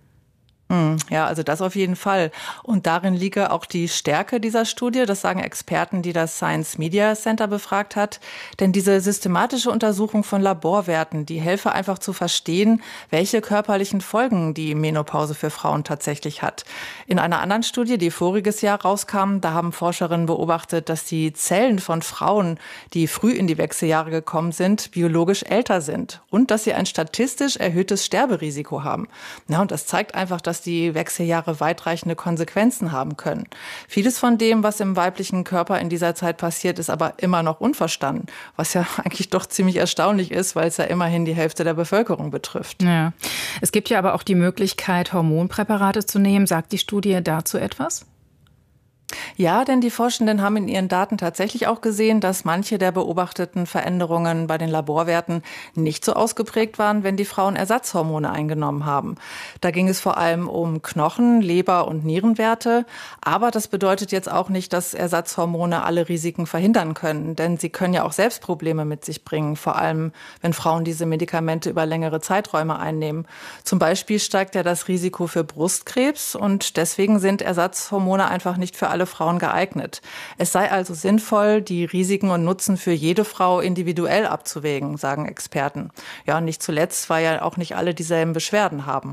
Ja, also das auf jeden Fall. Und darin liege auch die Stärke dieser Studie, das sagen Experten, die das Science Media Center befragt hat. Denn diese systematische Untersuchung von Laborwerten, die helfe einfach zu verstehen, welche körperlichen Folgen die Menopause für Frauen tatsächlich hat. In einer anderen Studie, die voriges Jahr rauskam, da haben Forscherinnen beobachtet, dass die Zellen von Frauen, die früh in die Wechseljahre gekommen sind, biologisch älter sind und dass sie ein statistisch erhöhtes Sterberisiko haben. Ja, und das zeigt einfach, dass die Wechseljahre weitreichende Konsequenzen haben können. Vieles von dem, was im weiblichen Körper in dieser Zeit passiert, ist aber immer noch unverstanden, was ja eigentlich doch ziemlich erstaunlich ist, weil es ja immerhin die Hälfte der Bevölkerung betrifft. Ja. Es gibt ja aber auch die Möglichkeit, Hormonpräparate zu nehmen. Sagt die Studie dazu etwas? Ja, denn die Forschenden haben in ihren Daten tatsächlich auch gesehen, dass manche der beobachteten Veränderungen bei den Laborwerten nicht so ausgeprägt waren, wenn die Frauen Ersatzhormone eingenommen haben. Da ging es vor allem um Knochen-, Leber- und Nierenwerte. Aber das bedeutet jetzt auch nicht, dass Ersatzhormone alle Risiken verhindern können. Denn sie können ja auch selbst Probleme mit sich bringen, vor allem wenn Frauen diese Medikamente über längere Zeiträume einnehmen. Zum Beispiel steigt ja das Risiko für Brustkrebs und deswegen sind Ersatzhormone einfach nicht für alle Frauen geeignet. Es sei also sinnvoll, die Risiken und Nutzen für jede Frau individuell abzuwägen, sagen Experten. Ja, und nicht zuletzt, weil ja auch nicht alle dieselben Beschwerden haben.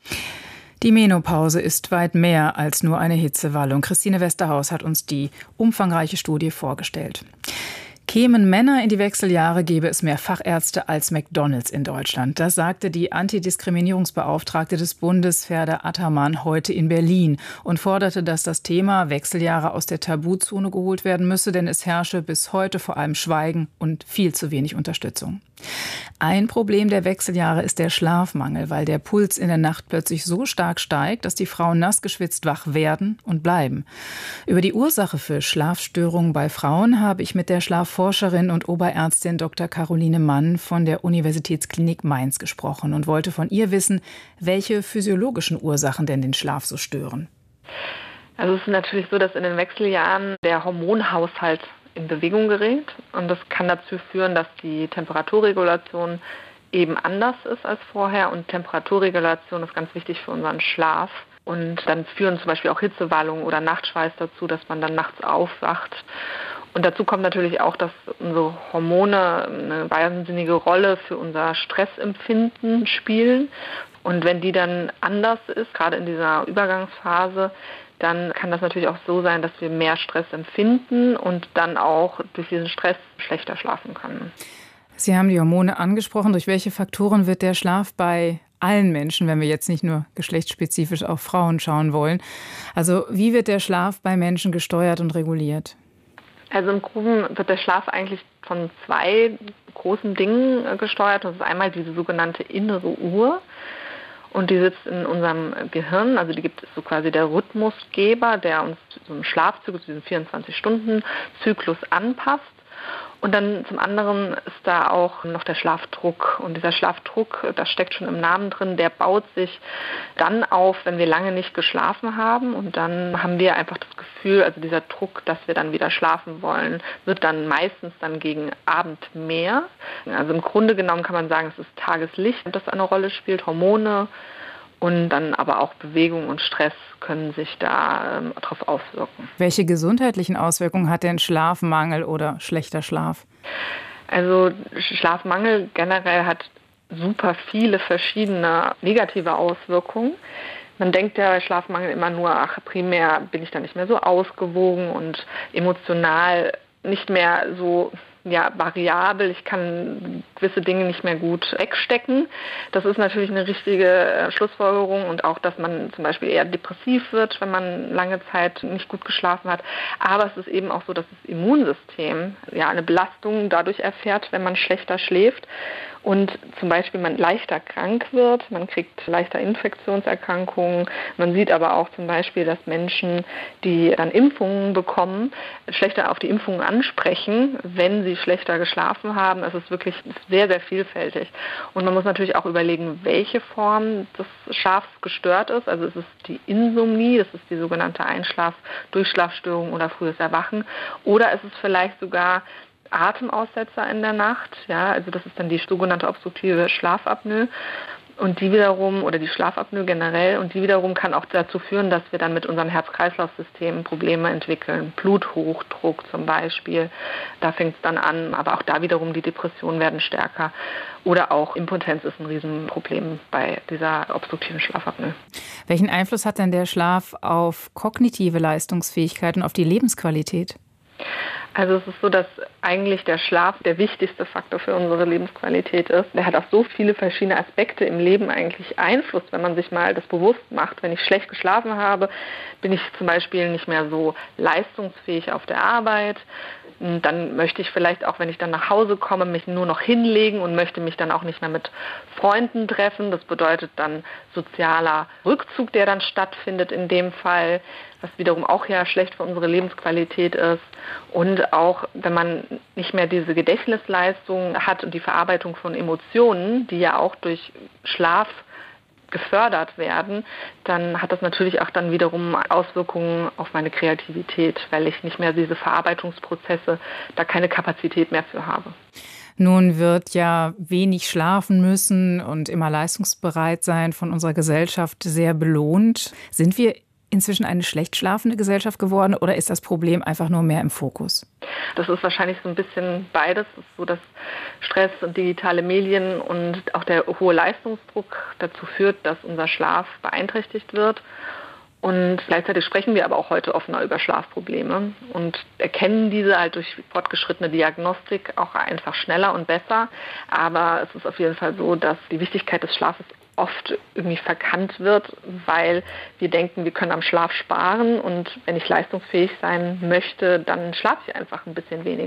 Die Menopause ist weit mehr als nur eine Hitzewallung. Christine Westerhaus hat uns die umfangreiche Studie vorgestellt. Kämen Männer in die Wechseljahre, gäbe es mehr Fachärzte als McDonald's in Deutschland. Das sagte die Antidiskriminierungsbeauftragte des Bundes, Ferda Ataman, heute in Berlin und forderte, dass das Thema Wechseljahre aus der Tabuzone geholt werden müsse, denn es herrsche bis heute vor allem Schweigen und viel zu wenig Unterstützung. Ein Problem der Wechseljahre ist der Schlafmangel, weil der Puls in der Nacht plötzlich so stark steigt, dass die Frauen nass geschwitzt wach werden und bleiben. Über die Ursache für Schlafstörungen bei Frauen habe ich mit der Schlafforscherin und Oberärztin Dr. Caroline Mann von der Universitätsklinik Mainz gesprochen und wollte von ihr wissen, welche physiologischen Ursachen denn den Schlaf so stören. Also es ist natürlich so, dass in den Wechseljahren der Hormonhaushalt in Bewegung gerät und das kann dazu führen, dass die Temperaturregulation eben anders ist als vorher und Temperaturregulation ist ganz wichtig für unseren Schlaf und dann führen zum Beispiel auch Hitzewallungen oder Nachtschweiß dazu, dass man dann nachts aufwacht. Und dazu kommt natürlich auch, dass unsere Hormone eine wahnsinnige Rolle für unser Stressempfinden spielen. Und wenn die dann anders ist, gerade in dieser Übergangsphase, dann kann das natürlich auch so sein, dass wir mehr Stress empfinden und dann auch durch diesen Stress schlechter schlafen können. Sie haben die Hormone angesprochen. Durch welche Faktoren wird der Schlaf bei allen Menschen, wenn wir jetzt nicht nur geschlechtsspezifisch auf Frauen schauen wollen? Also wie wird der Schlaf bei Menschen gesteuert und reguliert? Also im Groben wird der Schlaf eigentlich von zwei großen Dingen gesteuert. Das ist einmal diese sogenannte innere Uhr. Und die sitzt in unserem Gehirn, also die gibt es so quasi der Rhythmusgeber, der uns so einen Schlafzyklus, diesen 24-Stunden-Zyklus anpasst. Und dann zum anderen ist da auch noch der Schlafdruck. Und dieser Schlafdruck, das steckt schon im Namen drin, der baut sich dann auf, wenn wir lange nicht geschlafen haben. Und dann haben wir einfach das Gefühl, also dieser Druck, dass wir dann wieder schlafen wollen, wird dann meistens dann gegen Abend mehr. Also im Grunde genommen kann man sagen, es ist Tageslicht, das eine Rolle spielt, Hormone. Und dann aber auch Bewegung und Stress können sich da darauf auswirken. Welche gesundheitlichen Auswirkungen hat denn Schlafmangel oder schlechter Schlaf? Also Schlafmangel generell hat super viele verschiedene negative Auswirkungen. Man denkt ja bei Schlafmangel immer nur, ach, primär bin ich da nicht mehr so ausgewogen und emotional nicht mehr so variabel, ich kann gewisse Dinge nicht mehr gut wegstecken. Das ist natürlich eine richtige Schlussfolgerung und auch, dass man zum Beispiel eher depressiv wird, wenn man lange Zeit nicht gut geschlafen hat. Aber es ist eben auch so, dass das Immunsystem eine Belastung dadurch erfährt, wenn man schlechter schläft und zum Beispiel man leichter krank wird, man kriegt leichter Infektionserkrankungen. Man sieht aber auch zum Beispiel, dass Menschen, die dann Impfungen bekommen, schlechter auf die Impfungen ansprechen, wenn sie schlechter geschlafen haben. Es ist wirklich sehr, sehr vielfältig. Und man muss natürlich auch überlegen, welche Form des Schlafs gestört ist. Also ist es die Insomnie, das ist die sogenannte Einschlaf-Durchschlafstörung oder frühes Erwachen. Oder ist es vielleicht sogar Atemaussetzer in der Nacht, also das ist dann die sogenannte obstruktive Schlafapnoe und die wiederum, oder die Schlafapnoe generell, und die wiederum kann auch dazu führen, dass wir dann mit unserem Herz-Kreislauf-System Probleme entwickeln, Bluthochdruck zum Beispiel, da fängt es dann an, aber auch da wiederum die Depressionen werden stärker oder auch Impotenz ist ein Riesenproblem bei dieser obstruktiven Schlafapnoe. Welchen Einfluss hat denn der Schlaf auf kognitive Leistungsfähigkeit und auf die Lebensqualität? Also es ist so, dass eigentlich der Schlaf der wichtigste Faktor für unsere Lebensqualität ist. Der hat auf so viele verschiedene Aspekte im Leben eigentlich Einfluss, wenn man sich mal das bewusst macht. Wenn ich schlecht geschlafen habe, bin ich zum Beispiel nicht mehr so leistungsfähig auf der Arbeit. Dann möchte ich vielleicht auch, wenn ich dann nach Hause komme, mich nur noch hinlegen und möchte mich dann auch nicht mehr mit Freunden treffen. Das bedeutet dann sozialer Rückzug, der dann stattfindet in dem Fall. was wiederum auch ja schlecht für unsere Lebensqualität ist. Und auch, wenn man nicht mehr diese Gedächtnisleistung hat und die Verarbeitung von Emotionen, die ja auch durch Schlaf gefördert werden, dann hat das natürlich auch dann wiederum Auswirkungen auf meine Kreativität, weil ich nicht mehr diese Verarbeitungsprozesse, da keine Kapazität mehr für habe. Nun wird ja wenig schlafen müssen und immer leistungsbereit sein von unserer Gesellschaft sehr belohnt. Sind wir inzwischen eine schlecht schlafende Gesellschaft geworden oder ist das Problem einfach nur mehr im Fokus? Das ist wahrscheinlich so ein bisschen beides. Es ist so, dass Stress und digitale Medien und auch der hohe Leistungsdruck dazu führt, dass unser Schlaf beeinträchtigt wird. Und gleichzeitig sprechen wir aber auch heute offener über Schlafprobleme und erkennen diese halt durch fortgeschrittene Diagnostik auch einfach schneller und besser. Aber es ist auf jeden Fall so, dass die Wichtigkeit des Schlafes oft irgendwie verkannt wird, weil wir denken, wir können am Schlaf sparen und wenn ich leistungsfähig sein möchte, dann schlafe ich einfach ein bisschen weniger.